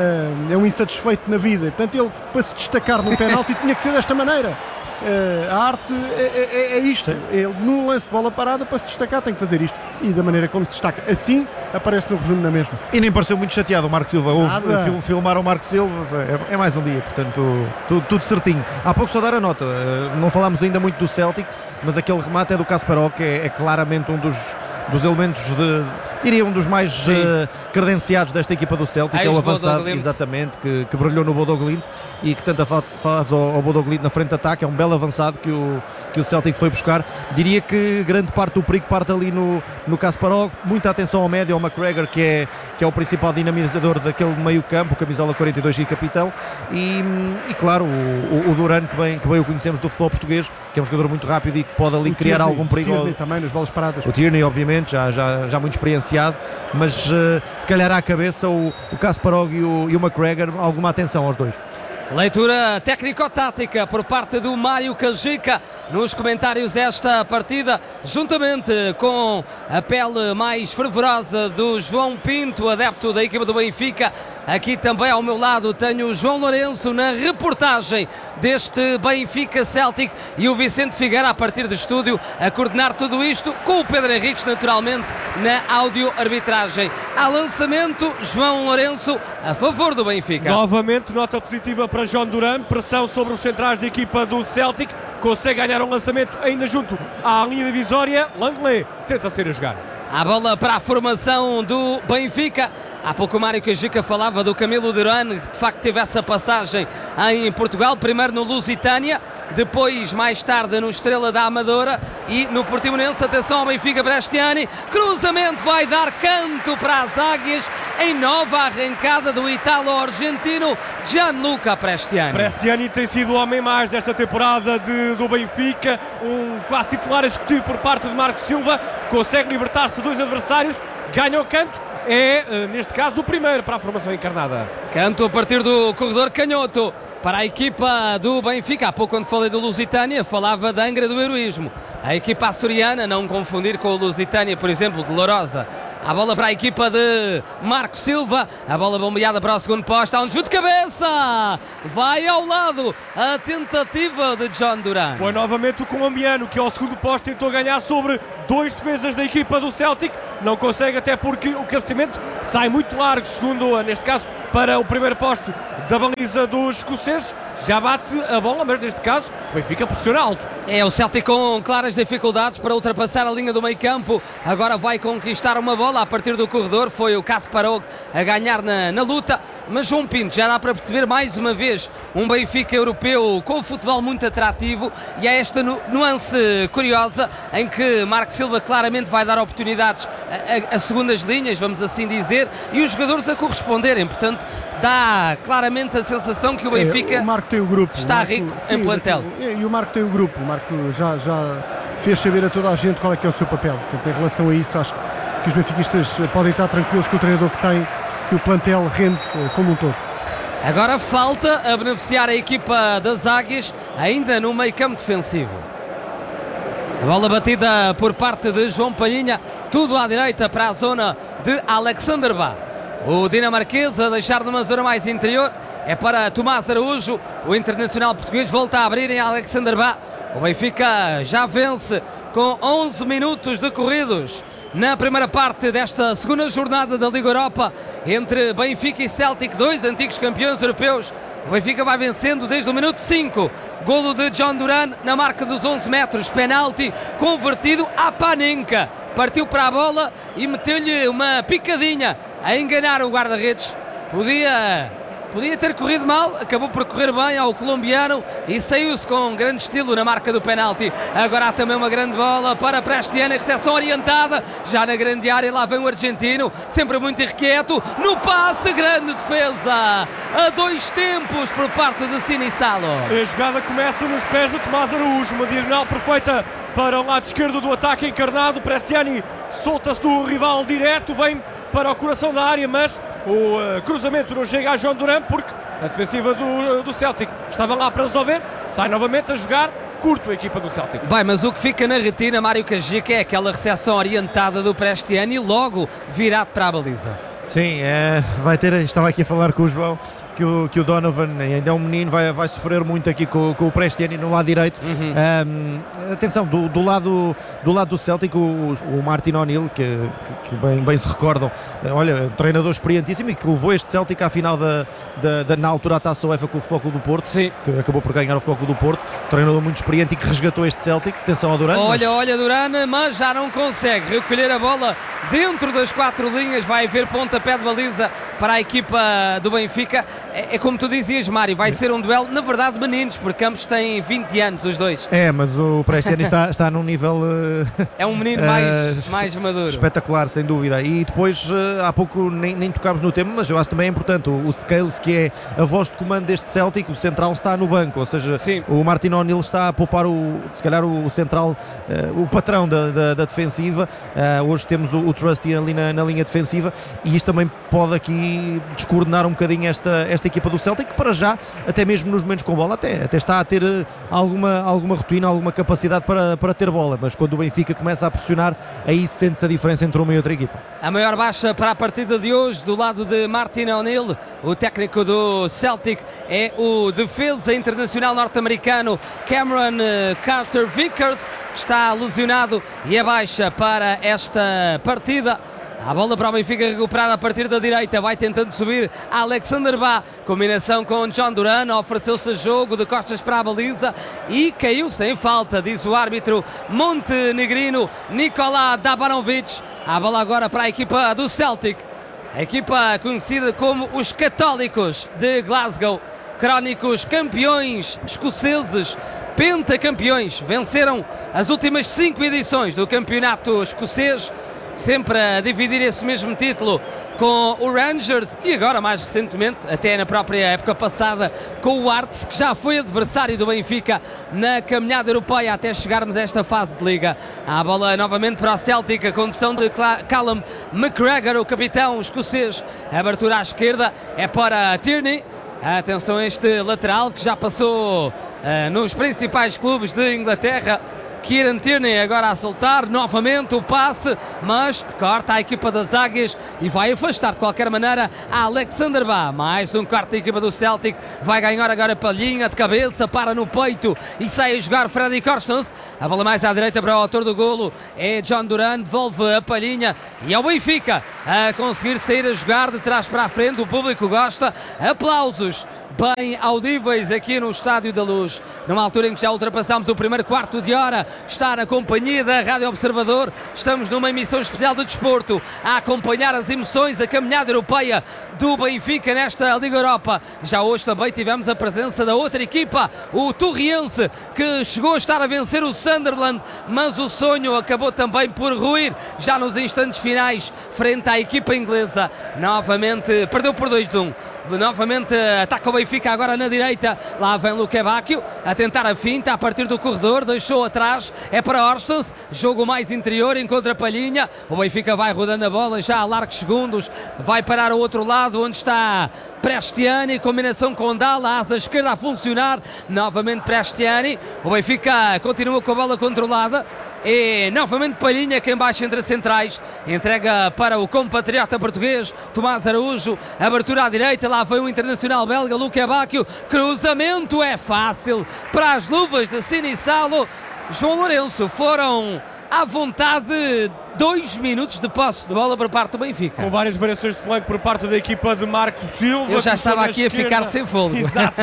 é um insatisfeito na vida, portanto ele, para se destacar no penalti, tinha que ser desta maneira. Uh, a arte é, é, é isto. Sim. Ele, num lance de bola parada, para se destacar, tem que fazer isto. E da maneira como se destaca, assim aparece no resumo na mesma. E nem pareceu muito chateado o Marco Silva. Houve, fil, filmaram o Marco Silva, é, é mais um dia, portanto, tudo, tudo certinho. Há pouco só dar a nota, uh, não falámos ainda muito do Celtic, mas aquele remate é do Kasparov, que é, é claramente um dos, dos elementos de. Diria um dos mais uh, credenciados desta equipa do Celtic, é o avançado, exatamente, que, que brilhou no Bodo Glimt e que tanta falta faz ao, ao Bodo Glimt na frente de ataque. É um belo avançado que o, que o Celtic foi buscar. Diria que grande parte do perigo parte ali no, no Kasparov. Muita atenção ao médio, ao McGregor, que é, que é o principal dinamizador daquele meio campo, camisola quarenta e dois e capitão. E, e claro, o, o Duran, que bem, que bem o conhecemos do futebol português, que é um jogador muito rápido e que pode ali o criar Tierney, algum perigo. O Tierney também, nas bolas paradas. O Tierney, obviamente, já, já, já muito experienciado. Mas uh, se calhar à cabeça o, o Kasparov e o, e o McGregor, alguma atenção aos dois. Leitura técnico-tática por parte do Mário Cajica nos comentários desta partida, juntamente com a pele mais fervorosa do João Pinto, adepto da equipa do Benfica. Aqui também ao meu lado tenho o João Lourenço na reportagem deste Benfica Celtic e o Vicente Figueira a partir de estúdio a coordenar tudo isto, com o Pedro Henriques naturalmente na áudio-arbitragem. Há lançamento, João Lourenço a favor do Benfica. Novamente nota positiva para John Duran, pressão sobre os centrais da equipa do Celtic, consegue ganhar um lançamento ainda junto à linha divisória. Langley tenta ser a jogar. A bola para a formação do Benfica. Há pouco o Mário Cajica falava do Camilo Duran, que de facto teve essa passagem em Portugal, primeiro no Lusitânia, depois mais tarde no Estrela da Amadora e no Portimonense. Atenção ao Benfica, Bresciani, cruzamento vai dar canto para as Águias em nova arrancada do italo-argentino Gianluca Bresciani. Bresciani tem sido o homem mais desta temporada de, do Benfica, um quase titular executivo por parte de Marco Silva, consegue libertar-se de dois adversários, ganha o canto. É, neste caso, o primeiro para a formação encarnada. Canto a partir do corredor canhoto. para a equipa do Benfica. Há pouco, quando falei do Lusitânia, falava da Angra do Heroísmo. A equipa açoriana, não confundir com o Lusitânia, por exemplo, de Lourosa. A bola para a equipa de Marco Silva, a bola bombeada para o segundo posto, há um desvio de cabeça, vai ao lado a tentativa de John Duran. Foi novamente o colombiano que ao segundo posto tentou ganhar sobre dois defesas da equipa do Celtic, não consegue, até porque o cabeceamento sai muito largo, segundo, neste caso, para o primeiro poste da baliza dos escoceses. Já bate a bola, mas neste caso o Benfica pressiona alto. É o Celtic com claras dificuldades para ultrapassar a linha do meio campo. Agora vai conquistar uma bola a partir do corredor. Foi o Kasparov a ganhar na, na luta. Mas João Pinto, já dá para perceber mais uma vez um Benfica europeu com futebol muito atrativo. E há esta nu nuance curiosa em que Marco Silva claramente vai dar oportunidades a, a, a segundas linhas, vamos assim dizer, e os jogadores a corresponderem. Portanto, dá claramente a sensação que o Benfica é, o Marco tem o grupo, está o Marco, rico sim, em plantel. E o Marco tem o grupo, o Marco já, já fez saber a toda a gente qual é que é o seu papel. Portanto, em relação a isso, acho que os benfiquistas podem estar tranquilos com o treinador que tem, que o plantel rende como um todo. Agora falta a beneficiar a equipa das Águias, ainda no meio campo defensivo. A bola batida por parte de João Palhinha, tudo à direita para a zona de Alexander Bá. O dinamarquês a deixar numa zona mais interior é para Tomás Araújo. O internacional português volta a abrir em Alexander Bá. O Benfica já vence com onze minutos decorridos na primeira parte desta segunda jornada da Liga Europa entre Benfica e Celtic, dois antigos campeões europeus. O Benfica vai vencendo desde o minuto cinco. Golo de John Duran na marca dos onze metros, penalti convertido a Panenka. Partiu para a bola e meteu-lhe uma picadinha a enganar o guarda-redes. Podia, podia ter corrido mal, acabou por correr bem ao colombiano e saiu-se com grande estilo na marca do penalti. Agora há também uma grande bola para Prestiani, recepção orientada, já na grande área, lá vem o argentino, sempre muito irrequieto, no passe, grande defesa, a dois tempos por parte de Sinissalo. A jogada começa nos pés de Tomás Araújo, uma diagonal perfeita para o lado esquerdo do ataque encarnado. Prestiani solta-se do rival direto, vem para o coração da área, mas o uh, cruzamento não chega a John Duran porque a defensiva do, do Celtic estava lá para resolver, sai novamente a jogar curto a equipa do Celtic. Bem, mas o que fica na retina, Mário Cajica, é aquela recepção orientada do Prestiani logo virado para a baliza. Sim, é, vai ter, estava aqui a falar com o João que o, que o Donovan ainda é um menino, vai, vai sofrer muito aqui com, com o Prestiani no lado direito. Uhum. Um, atenção, do, do, lado, do lado do Celtic, o, o Martin O'Neill, que, que, que bem, bem se recordam, olha, um treinador experientíssimo e que levou este Celtic à final da, da, da na altura a Taça UEFA com o Futebol Clube do Porto. Sim. Que acabou por ganhar o Futebol Clube do Porto, treinador muito experiente e que resgatou este Celtic. Atenção ao Duran. Olha, mas... olha Duran, mas já não consegue recolher a bola dentro das quatro linhas, vai haver pontapé de baliza para a equipa do Benfica. É, é como tu dizias, Mário, vai ser um duelo, na verdade, meninos, porque ambos têm vinte anos, os dois. É, mas o Prestiani está, está num nível... Uh, é um menino mais, uh, mais maduro. Espetacular, sem dúvida. E depois, uh, há pouco nem, nem tocámos no tema, mas eu acho também é importante, o, o Scales, que é a voz de comando deste Celtic, o central está no banco, ou seja, Sim. o Martin O'Neill está a poupar, o, se calhar, o, o central, uh, o patrão da, da, da defensiva. Uh, hoje temos o, o Trusty ali na, na linha defensiva e isto também pode aqui descoordenar um bocadinho esta, esta equipa do Celtic, que para já, até mesmo nos momentos com bola, até, até está a ter alguma, alguma rotina, alguma capacidade para, para ter bola, mas quando o Benfica começa a pressionar, aí sente-se a diferença entre uma e outra equipa. A maior baixa para a partida de hoje do lado de Martin O'Neill, o técnico do Celtic, é o defesa internacional norte-americano Cameron Carter-Vickers, que está lesionado e é baixa para esta partida. A bola para o Benfica recuperada a partir da direita, vai tentando subir Alexander Bá, combinação com John Duran, ofereceu-se a jogo de costas para a baliza e caiu sem falta, diz o árbitro montenegrino Nikola Dabanovic. A bola agora para a equipa do Celtic, a equipa conhecida como os Católicos de Glasgow, crónicos campeões escoceses, pentacampeões, venceram as últimas cinco edições do campeonato escocês, sempre a dividir esse mesmo título com o Rangers e agora mais recentemente, até na própria época passada, com o Hearts, que já foi adversário do Benfica na caminhada europeia até chegarmos a esta fase de Liga. A bola novamente para o Celtic, a condução de Callum McGregor, o capitão escocês. A abertura à esquerda é para Tierney, Atenção a este lateral que já passou uh, nos principais clubes de Inglaterra. Kieran Tierney agora a soltar novamente o passe, mas corta a equipa das Águias e vai afastar de qualquer maneira a Alexander Bá. Mais um corte da equipa do Celtic, vai ganhar agora Palhinha de cabeça, para no peito e sai a jogar Freddy Corstens. A bola mais à direita para o autor do golo é John Duran, devolve a Palhinha e ao Benfica a conseguir sair a jogar de trás para a frente. O público gosta, aplausos bem audíveis aqui no Estádio da Luz, numa altura em que já ultrapassamos o primeiro quarto de hora. Está na companhia da Rádio Observador, estamos numa emissão especial de desporto, a acompanhar as emoções, a caminhada europeia do Benfica nesta Liga Europa. Já hoje também tivemos a presença da outra equipa, o Torriense, que chegou a estar a vencer o Sunderland, mas o sonho acabou também por ruir já nos instantes finais frente à equipa inglesa. Novamente perdeu por dois a um. Novamente ataca o Benfica agora na direita. Lá vem Luque Bacchio a tentar a finta a partir do corredor, deixou atrás, é para Horstens, jogo mais interior, encontra Palhinha. O Benfica vai rodando a bola já a largos segundos, vai parar ao outro lado onde está Prestiani, combinação com Dalla, asa esquerda a funcionar, novamente Prestiani. O Benfica continua com a bola controlada e novamente Palhinha quem baixa entre as centrais, entrega para o compatriota português Tomás Araújo, abertura à direita, lá vem o internacional belga Luque Bacchio, cruzamento é fácil para as luvas de Sinissalo. João Lourenço, foram à vontade dois minutos de posse de bola por parte do Benfica, com várias variações de flanco por parte da equipa de Marco Silva. Eu já estava aqui esquerda. a ficar sem fôlego. Exato,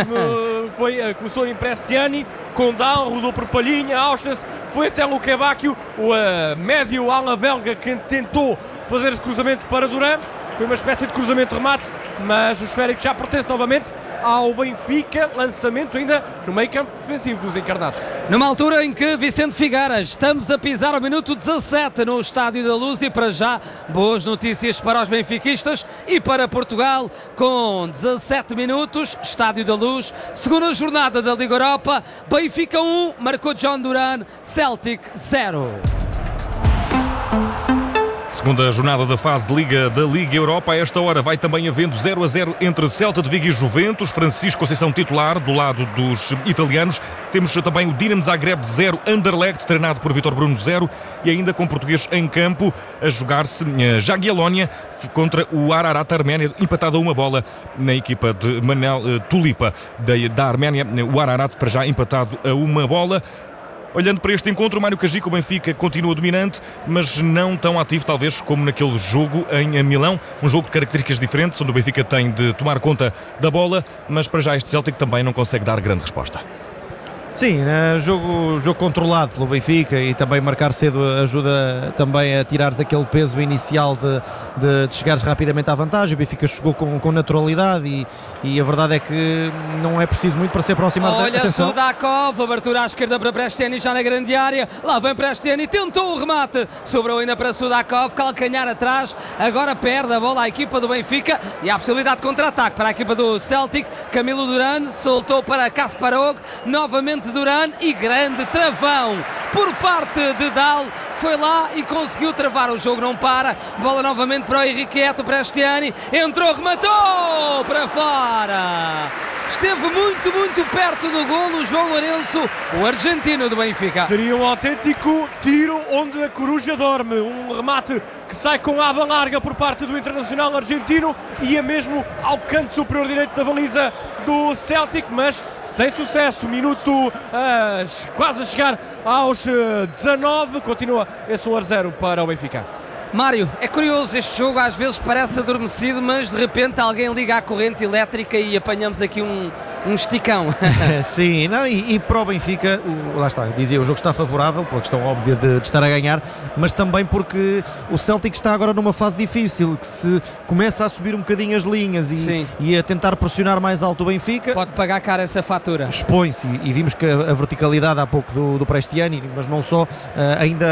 foi, começou em Prestiani, com Down, rodou por Palhinha, Ausnes, foi até Luque Bacchio, o uh, médio ala belga que tentou fazer esse cruzamento para Duran. Foi uma espécie de cruzamento-remate, mas o esférico já pertence novamente ao Benfica. Lançamento ainda no meio campo defensivo dos encarnados. Numa altura em que Vicente Figueiras, estamos a pisar ao minuto dezassete no Estádio da Luz e para já boas notícias para os benfiquistas e para Portugal. Com dezassete minutos, Estádio da Luz, segunda jornada da Liga Europa. Benfica um, marcou John Duran, Celtic zero. Segunda jornada da fase de Liga da Liga Europa. A esta hora vai também havendo zero a zero entre Celta de Vigo e Juventus. Francisco Conceição titular do lado dos italianos. Temos também o Dinamo Zagreb zero, Anderlecht, treinado por Vítor Bruno zero. E ainda com português em campo a jogar-se Jagiellonia contra o Ararat Arménia, empatado a uma bola na equipa de Manel uh, Tulipa da, da Arménia. O Ararat para já empatado a uma bola. Olhando para este encontro, o Mário Cajica, o Benfica continua dominante, mas não tão ativo talvez como naquele jogo em Milão, um jogo de características diferentes, onde o Benfica tem de tomar conta da bola, mas para já este Celtic também não consegue dar grande resposta. Sim, né? jogo, jogo controlado pelo Benfica e também marcar cedo ajuda também a tirares aquele peso inicial de, de, de chegares rapidamente à vantagem. O Benfica chegou com, com naturalidade e, e a verdade é que não é preciso muito para se aproximar. Olha, atenção. Sudakov, abertura à esquerda para Prestiani já na grande área, lá vem Prestiani, tentou o remate, sobrou ainda para Sudakov, calcanhar atrás, agora perde a bola à equipa do Benfica e há a possibilidade de contra-ataque para a equipa do Celtic. Camilo Duran soltou para Kasparov, novamente Duran e grande travão por parte de Dal, foi lá e conseguiu travar, o jogo não para, bola novamente para o Henriqueto, Prestiani, entrou, rematou para fora, esteve muito, muito perto do golo João Lourenço, o argentino do Benfica. Seria um autêntico tiro onde a coruja dorme, um remate que sai com a aba larga por parte do internacional argentino e é mesmo ao canto superior direito da baliza do Celtic, mas sem sucesso. Minuto uh, quase a chegar aos uh, dezanove, continua esse um a zero para o Benfica. Mário, é curioso, este jogo às vezes parece adormecido, mas de repente alguém liga à corrente elétrica e apanhamos aqui um, um esticão. Sim, não, e, e para o Benfica, o, lá está, dizia, o jogo está favorável, pela questão óbvia de, de estar a ganhar, mas também porque o Celtic está agora numa fase difícil, que se começa a subir um bocadinho as linhas e, e a tentar pressionar mais alto o Benfica. Pode pagar cara essa fatura. Expõe-se, e, e vimos que a, a verticalidade há pouco do, do Prestiani, mas não só, uh, ainda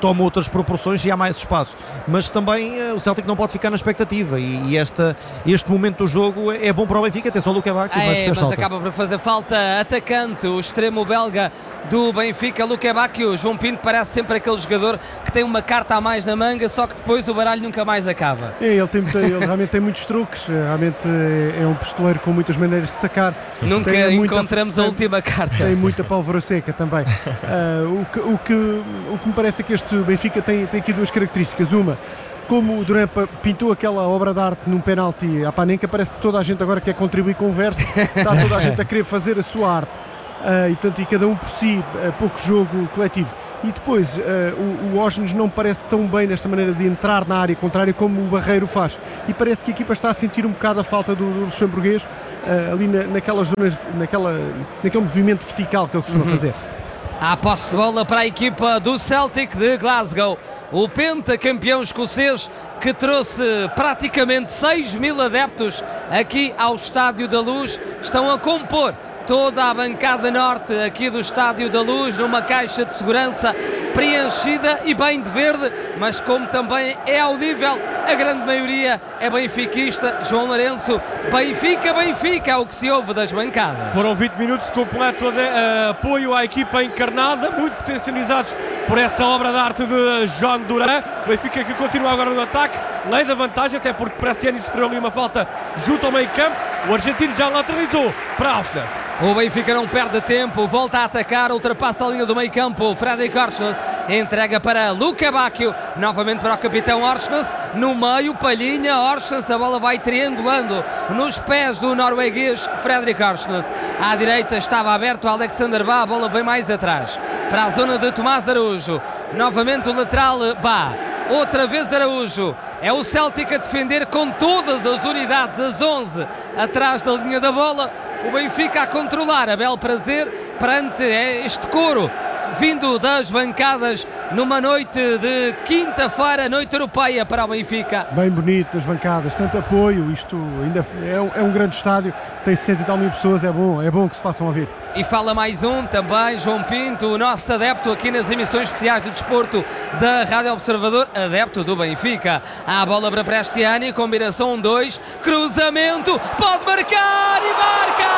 toma outras proporções e há mais espaço. Mas também uh, o Celtic não pode ficar na expectativa e, e esta, este momento do jogo é bom para o Benfica. Atenção ao Lukebakio, é, mas fez mas falta. acaba por fazer falta atacante, o extremo belga do Benfica, Lukebakio. João Pinto parece sempre aquele jogador que tem uma carta a mais na manga, só que depois o baralho nunca mais acaba. É, ele, tem, ele realmente tem muitos truques, realmente é um pistoleiro com muitas maneiras de sacar. Nunca tem encontramos muita, a última carta. Tem muita pólvora seca também. uh, o, que, o, que, o que me parece é que este Benfica tem, tem aqui duas características. Uma, como o Duran pintou aquela obra de arte num penalti à Panenka, parece que toda a gente agora quer contribuir com o verso, está toda a gente a querer fazer a sua arte. Uh, e, portanto, e cada um por si, uh, pouco jogo coletivo. E depois, uh, o, o Osnes não parece tão bem nesta maneira de entrar na área contrária como o Barreiro faz. E parece que a equipa está a sentir um bocado a falta do, do luxemburguês, uh, ali na, naquelas zonas, naquela, naquele movimento vertical que ele costuma uhum. fazer. Há posse de bola para a equipa do Celtic de Glasgow. O pentacampeão escocês que trouxe praticamente seis mil adeptos aqui ao Estádio da Luz, estão a compor toda a bancada norte aqui do Estádio da Luz, numa caixa de segurança preenchida e bem de verde, mas como também é audível, a grande maioria é benfiquista. João Lourenço, Benfica, Benfica, é o que se ouve das bancadas. Foram vinte minutos de completo uh, apoio à equipa encarnada, muito potencializados por essa obra de arte de John Duran. Benfica que continua agora no ataque, lei da vantagem, até porque Prestiani sofreu ali uma falta junto ao meio campo. O argentino já lateralizou para Auschwitz. O Benfica não perde tempo, volta a atacar, ultrapassa a linha do meio campo. Fredrik Auschwitz entrega para Lukebakio, novamente para o capitão Auschwitz, no meio, Palhinha, Auschwitz, a bola vai triangulando nos pés do norueguês Fredrik Auschwitz. À direita estava aberto Alexander Bá, a bola vem mais atrás, para a zona de Tomás Araújo, novamente o lateral Bá. Outra vez Araújo, é o Celtic a defender com todas as unidades, as onze, atrás da linha da bola. O Benfica a controlar, a bel prazer perante este coro vindo das bancadas numa noite de quinta-feira, noite europeia para o Benfica. Bem bonito as bancadas, tanto apoio, isto ainda é um, é um grande estádio, tem sessenta e tal mil pessoas, é bom, é bom que se façam ouvir. E fala mais um também, João Pinto, o nosso adepto aqui nas emissões especiais de desporto da Rádio Observador, adepto do Benfica. Há a bola para Prestiani, combinação dois, cruzamento, pode marcar e marca!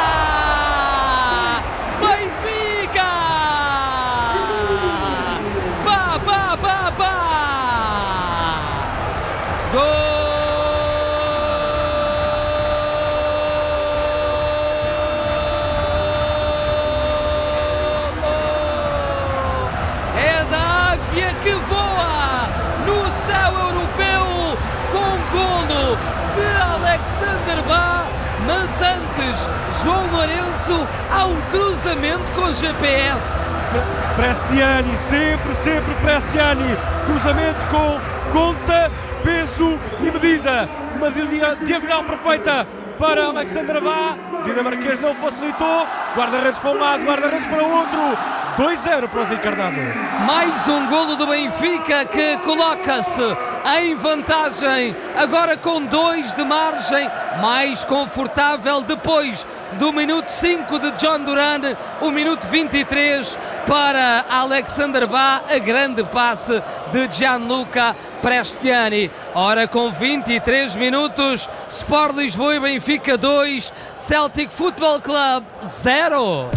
Benfica! Pá, pá, pá, pá! Gol! Que voa no céu europeu com golo de Alexander Bá, mas antes, João Lourenço, há um cruzamento com G P S. Prestiani, sempre, sempre Prestiani, cruzamento com conta, peso e medida, uma diagonal perfeita para Alexander Bá, dinamarquês não facilitou, guarda-redes para um lado, guarda-redes para o outro. dois a zero para os encarnados. Mais um golo do Benfica que coloca-se em vantagem, agora com dois de margem, mais confortável depois do minuto cinco de John Duran, o minuto vinte e três para Alexander Bá, a grande passe de Gianluca Prestiani. Ora, com vinte e três minutos, Sport Lisboa e Benfica dois, Celtic Football Club zero.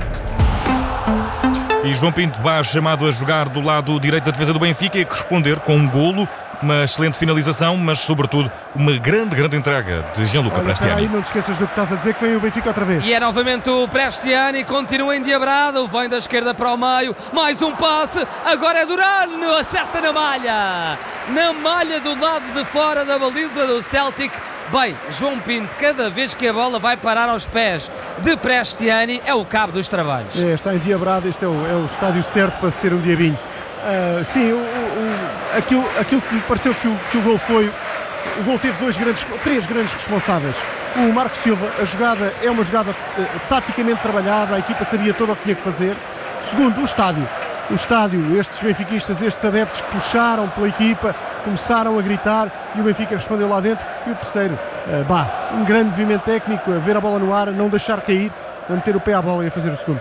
E João Pinto Bá chamado a jogar do lado direito da defesa do Benfica e a corresponder com um golo, uma excelente finalização, mas sobretudo uma grande, grande entrega de Gianluca Prestiani. Aí não te esqueças do que estás a dizer, que vem o Benfica outra vez. E é novamente o Prestiani, continua endiabrado, vem da esquerda para o meio, mais um passe, agora é Duran, acerta na malha, na malha do lado de fora da baliza do Celtic. Bem, João Pinto, cada vez que a bola vai parar aos pés de Prestiani, é o cabo dos trabalhos. É, está endiabrado, este é o, é o estádio certo para ser um diabinho. Uh, sim, o, o, aquilo, aquilo que me pareceu que o, que o gol foi, o gol teve dois grandes, três grandes responsáveis. O Marco Silva, a jogada é uma jogada uh, taticamente trabalhada, a equipa sabia tudo o que tinha que fazer. Segundo, o estádio. O estádio, estes benfiquistas, estes adeptos que puxaram pela equipa, começaram a gritar e o Benfica respondeu lá dentro. E o terceiro, uh, bah, um grande movimento técnico, a ver a bola no ar, não deixar cair, a meter o pé à bola e a fazer o segundo.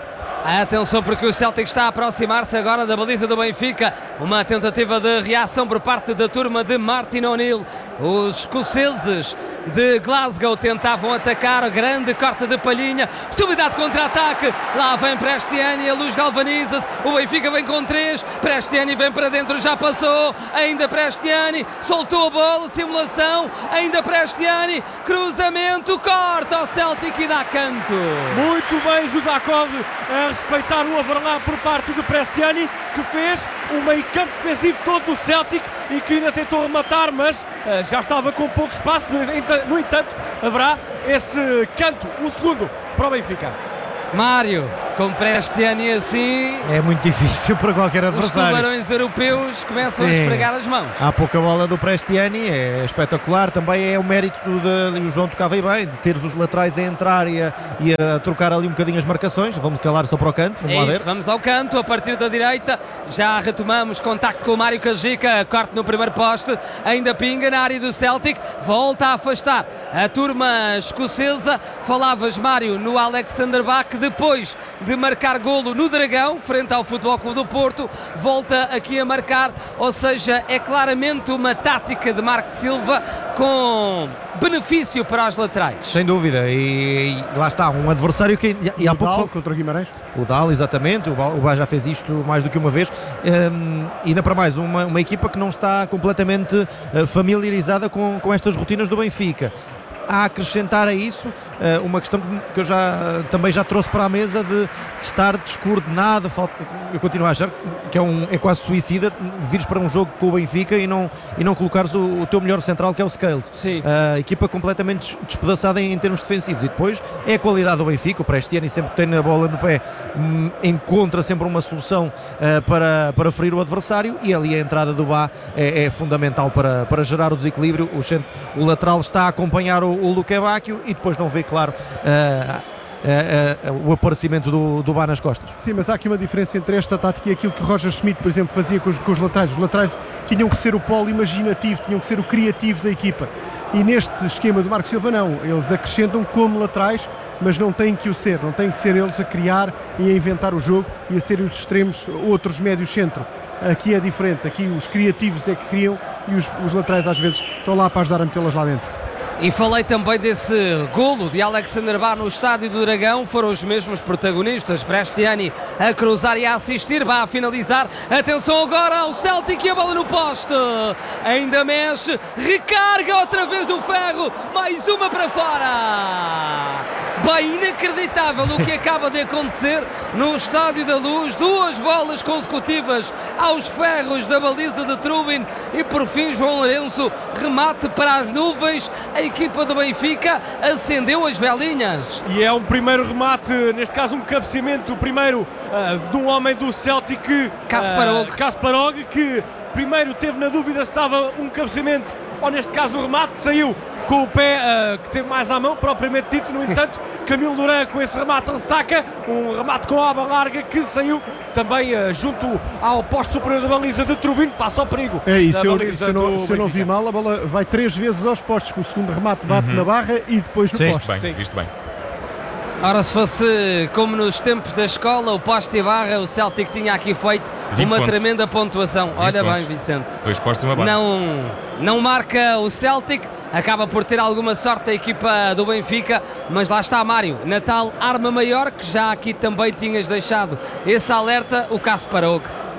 Atenção porque o Celtic está a aproximar-se agora da baliza do Benfica. Uma tentativa de reação por parte da turma de Martin O'Neill. Os escoceses de Glasgow tentavam atacar, grande corte de Palhinha, possibilidade de contra-ataque, lá vem Prestiani, a luz galvaniza-se, o Benfica vem com três, Prestiani vem para dentro, já passou, ainda Prestiani, soltou a bola, simulação, ainda Prestiani, cruzamento, corta ao Celtic e dá canto. Muito bem Zuzakov a respeitar o overlap por parte de Prestiani, que fez o meio campo defensivo todo do Celtic e que ainda tentou rematar, mas uh, já estava com pouco espaço. No entanto, haverá esse canto, o segundo, para o Benfica. Mário, com Prestiani assim... É muito difícil para qualquer adversário. Os tubarões europeus começam Sim. a esfregar as mãos. Há pouca bola do Prestiani, é espetacular. Também é o mérito, de, e o João tocava bem, de teres os laterais a entrar e a, e a trocar ali um bocadinho as marcações. Vamos calar só para o canto, vamos é lá isso, ver. Vamos ao canto, a partir da direita. Já retomamos contacto com o Mário Cajica, corte no primeiro poste, ainda pinga na área do Celtic, volta a afastar a turma escocesa. Falavas, Mário, no Alexander Bach, depois de marcar golo no Dragão, frente ao Futebol Clube do Porto, volta aqui a marcar, ou seja, é claramente uma tática de Marco Silva com benefício para os laterais. Sem dúvida, e, e lá está, um adversário que... E, e há o pouco Dal contra o Guimarães. O Dal, exatamente, o Bá já fez isto mais do que uma vez, um, e ainda para mais, uma, uma equipa que não está completamente uh, familiarizada com, com estas rotinas do Benfica. A acrescentar a isso uh, uma questão que eu já, uh, também já trouxe para a mesa de estar descoordenado. Eu continuo a achar que é, um, é quase suicida vires para um jogo com o Benfica e não, e não colocares o, o teu melhor central, que é o Scales. Sim. Uh, equipa completamente despedaçada em, em termos defensivos. E depois é a qualidade do Benfica. O Prestiani, sempre que tem a bola no pé, um, encontra sempre uma solução uh, para, para ferir o adversário, e ali a entrada do Bá é, é fundamental para, para gerar o desequilíbrio. O, centro, o lateral está a acompanhar o o Luque Bacchio e depois não vê, claro, uh, uh, uh, o aparecimento do, do Bá nas costas. Sim, mas há aqui uma diferença entre esta tática e aquilo que o Roger Schmidt, por exemplo, fazia com os, com os laterais. Os laterais tinham que ser o polo imaginativo, tinham que ser o criativo da equipa, e neste esquema do Marco Silva não, eles acrescentam como laterais, mas não têm que o ser, não têm que ser eles a criar e a inventar o jogo e a serem os extremos, outros médios centro. Aqui é diferente, aqui os criativos é que criam e os, os laterais às vezes estão lá para ajudar a metê-las lá dentro. E falei também desse golo de Alexander Bá no Estádio do Dragão. Foram os mesmos protagonistas, Prestiani a cruzar e a assistir, Bá a finalizar. Atenção agora ao Celtic e a bola no poste, ainda mexe, recarga outra vez no ferro, mais uma para fora. Bem inacreditável o que acaba de acontecer no Estádio da Luz. Duas bolas consecutivas aos ferros da baliza de Trubin e por fim João Lourenço, remate para as nuvens. A equipa do Benfica acendeu as velinhas. E é um primeiro remate, neste caso um cabeceamento, o primeiro uh, de um homem do Celtic, Kasparov, uh, Kasparov, que primeiro teve na dúvida se estava um cabeceamento ou neste caso o remate, saiu com o pé uh, que teve mais à mão, propriamente dito. No entanto, Camilo Duran com esse remate ressaca, um remate com a aba larga que saiu também uh, junto ao poste superior da baliza de Trubin, passa ao perigo. É isso, se eu, se eu, não, se eu não vi mal, a bola vai três vezes aos postes, com o segundo remate bate uhum. na barra e depois no Sim, poste. Isto bem, Sim. isto bem. Ora, se fosse como nos tempos da escola, o poste e a barra, o Celtic tinha aqui feito uma pontos. tremenda pontuação. Olha pontos. bem, Vicente. Dois postes e uma barra. Não, não marca o Celtic, acaba por ter alguma sorte a equipa do Benfica, mas lá está, Mário, na tal arma maior, que já aqui também tinhas deixado esse alerta, o Kasparov.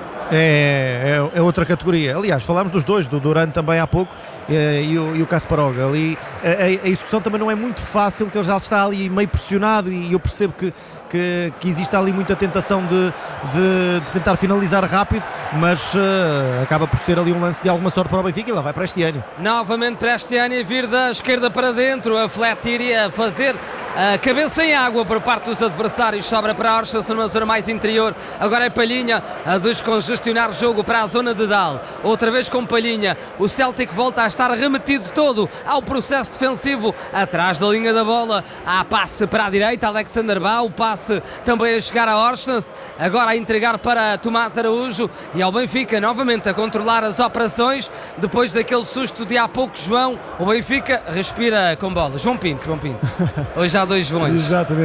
É, é, é outra categoria. Aliás, falámos dos dois, do Duran também há pouco é, e, o, e o Kasparov. Ali a, a, a execução também não é muito fácil, que ele já está ali meio pressionado e eu percebo que, que, que existe ali muita tentação de, de, de tentar finalizar rápido, mas uh, acaba por ser ali um lance de alguma sorte para o Benfica e lá vai para este ano. Novamente para este ano, a vir da esquerda para dentro, a fletir e a fazer a cabeça em água por parte dos adversários, sobra para Orsens numa zona mais interior. Agora é Palhinha a descongestionar o jogo para a zona de Dal, outra vez com Palhinha. O Celtic volta a estar remetido todo ao processo defensivo atrás da linha da bola. Há passe para a direita, Alexander Bá, o passe também a chegar a Orsens, agora a entregar para Tomás Araújo e ao Benfica novamente a controlar as operações depois daquele susto de há pouco. João, o Benfica respira com bola. João Pinto, João Pinto. Hoje há dois Joões. Exatamente.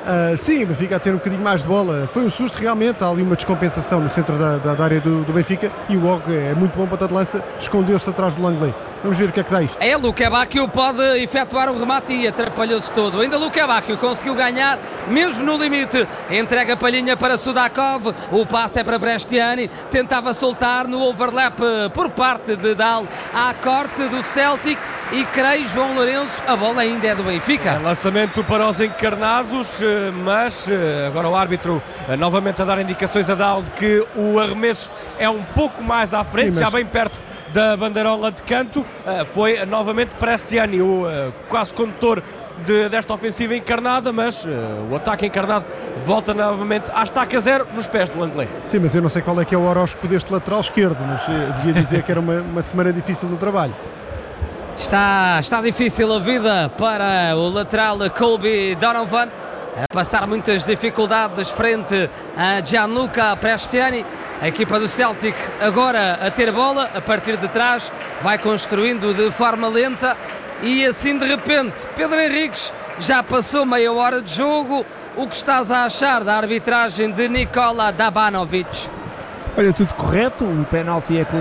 Uh, sim, o Benfica a ter um bocadinho mais de bola. Foi um susto realmente, há ali uma descompensação no centro da, da, da área do, do Benfica e o Og é muito bom ponta de lança, escondeu-se atrás do Langley. Vamos ver o que é que dá isto. É, Luque Bacchio pode efetuar o remate e atrapalhou-se todo. Ainda Luque Bacchio conseguiu ganhar, mesmo no limite. Entrega a palhinha para Sudakov, o passe é para Brestiani, tentava soltar no overlap por parte de Dal, à corte do Celtic e creio, João Lourenço, a bola ainda é do Benfica. É, lançamento para os encarnados, mas agora o árbitro novamente a dar indicações a Dal de que o arremesso é um pouco mais à frente, Sim, mas... já bem perto da bandeirola de canto. Uh, foi uh, novamente Prestiani, o uh, quase condutor de, desta ofensiva encarnada, mas uh, o ataque encarnado volta novamente à estaca zero nos pés de Langley. Sim, mas eu não sei qual é que é o horóscopo deste lateral esquerdo, mas uh, devia dizer que era uma, uma semana difícil do trabalho. Está, está difícil a vida para o lateral Colby Donovan, a passar muitas dificuldades frente a Gianluca Prestiani. A equipa do Celtic agora a ter bola, a partir de trás, vai construindo de forma lenta e assim de repente, Pedro Henriques, já passou meia hora de jogo. O que estás a achar da arbitragem de Nikola Dabanovic? Olha, tudo correto, o penalti é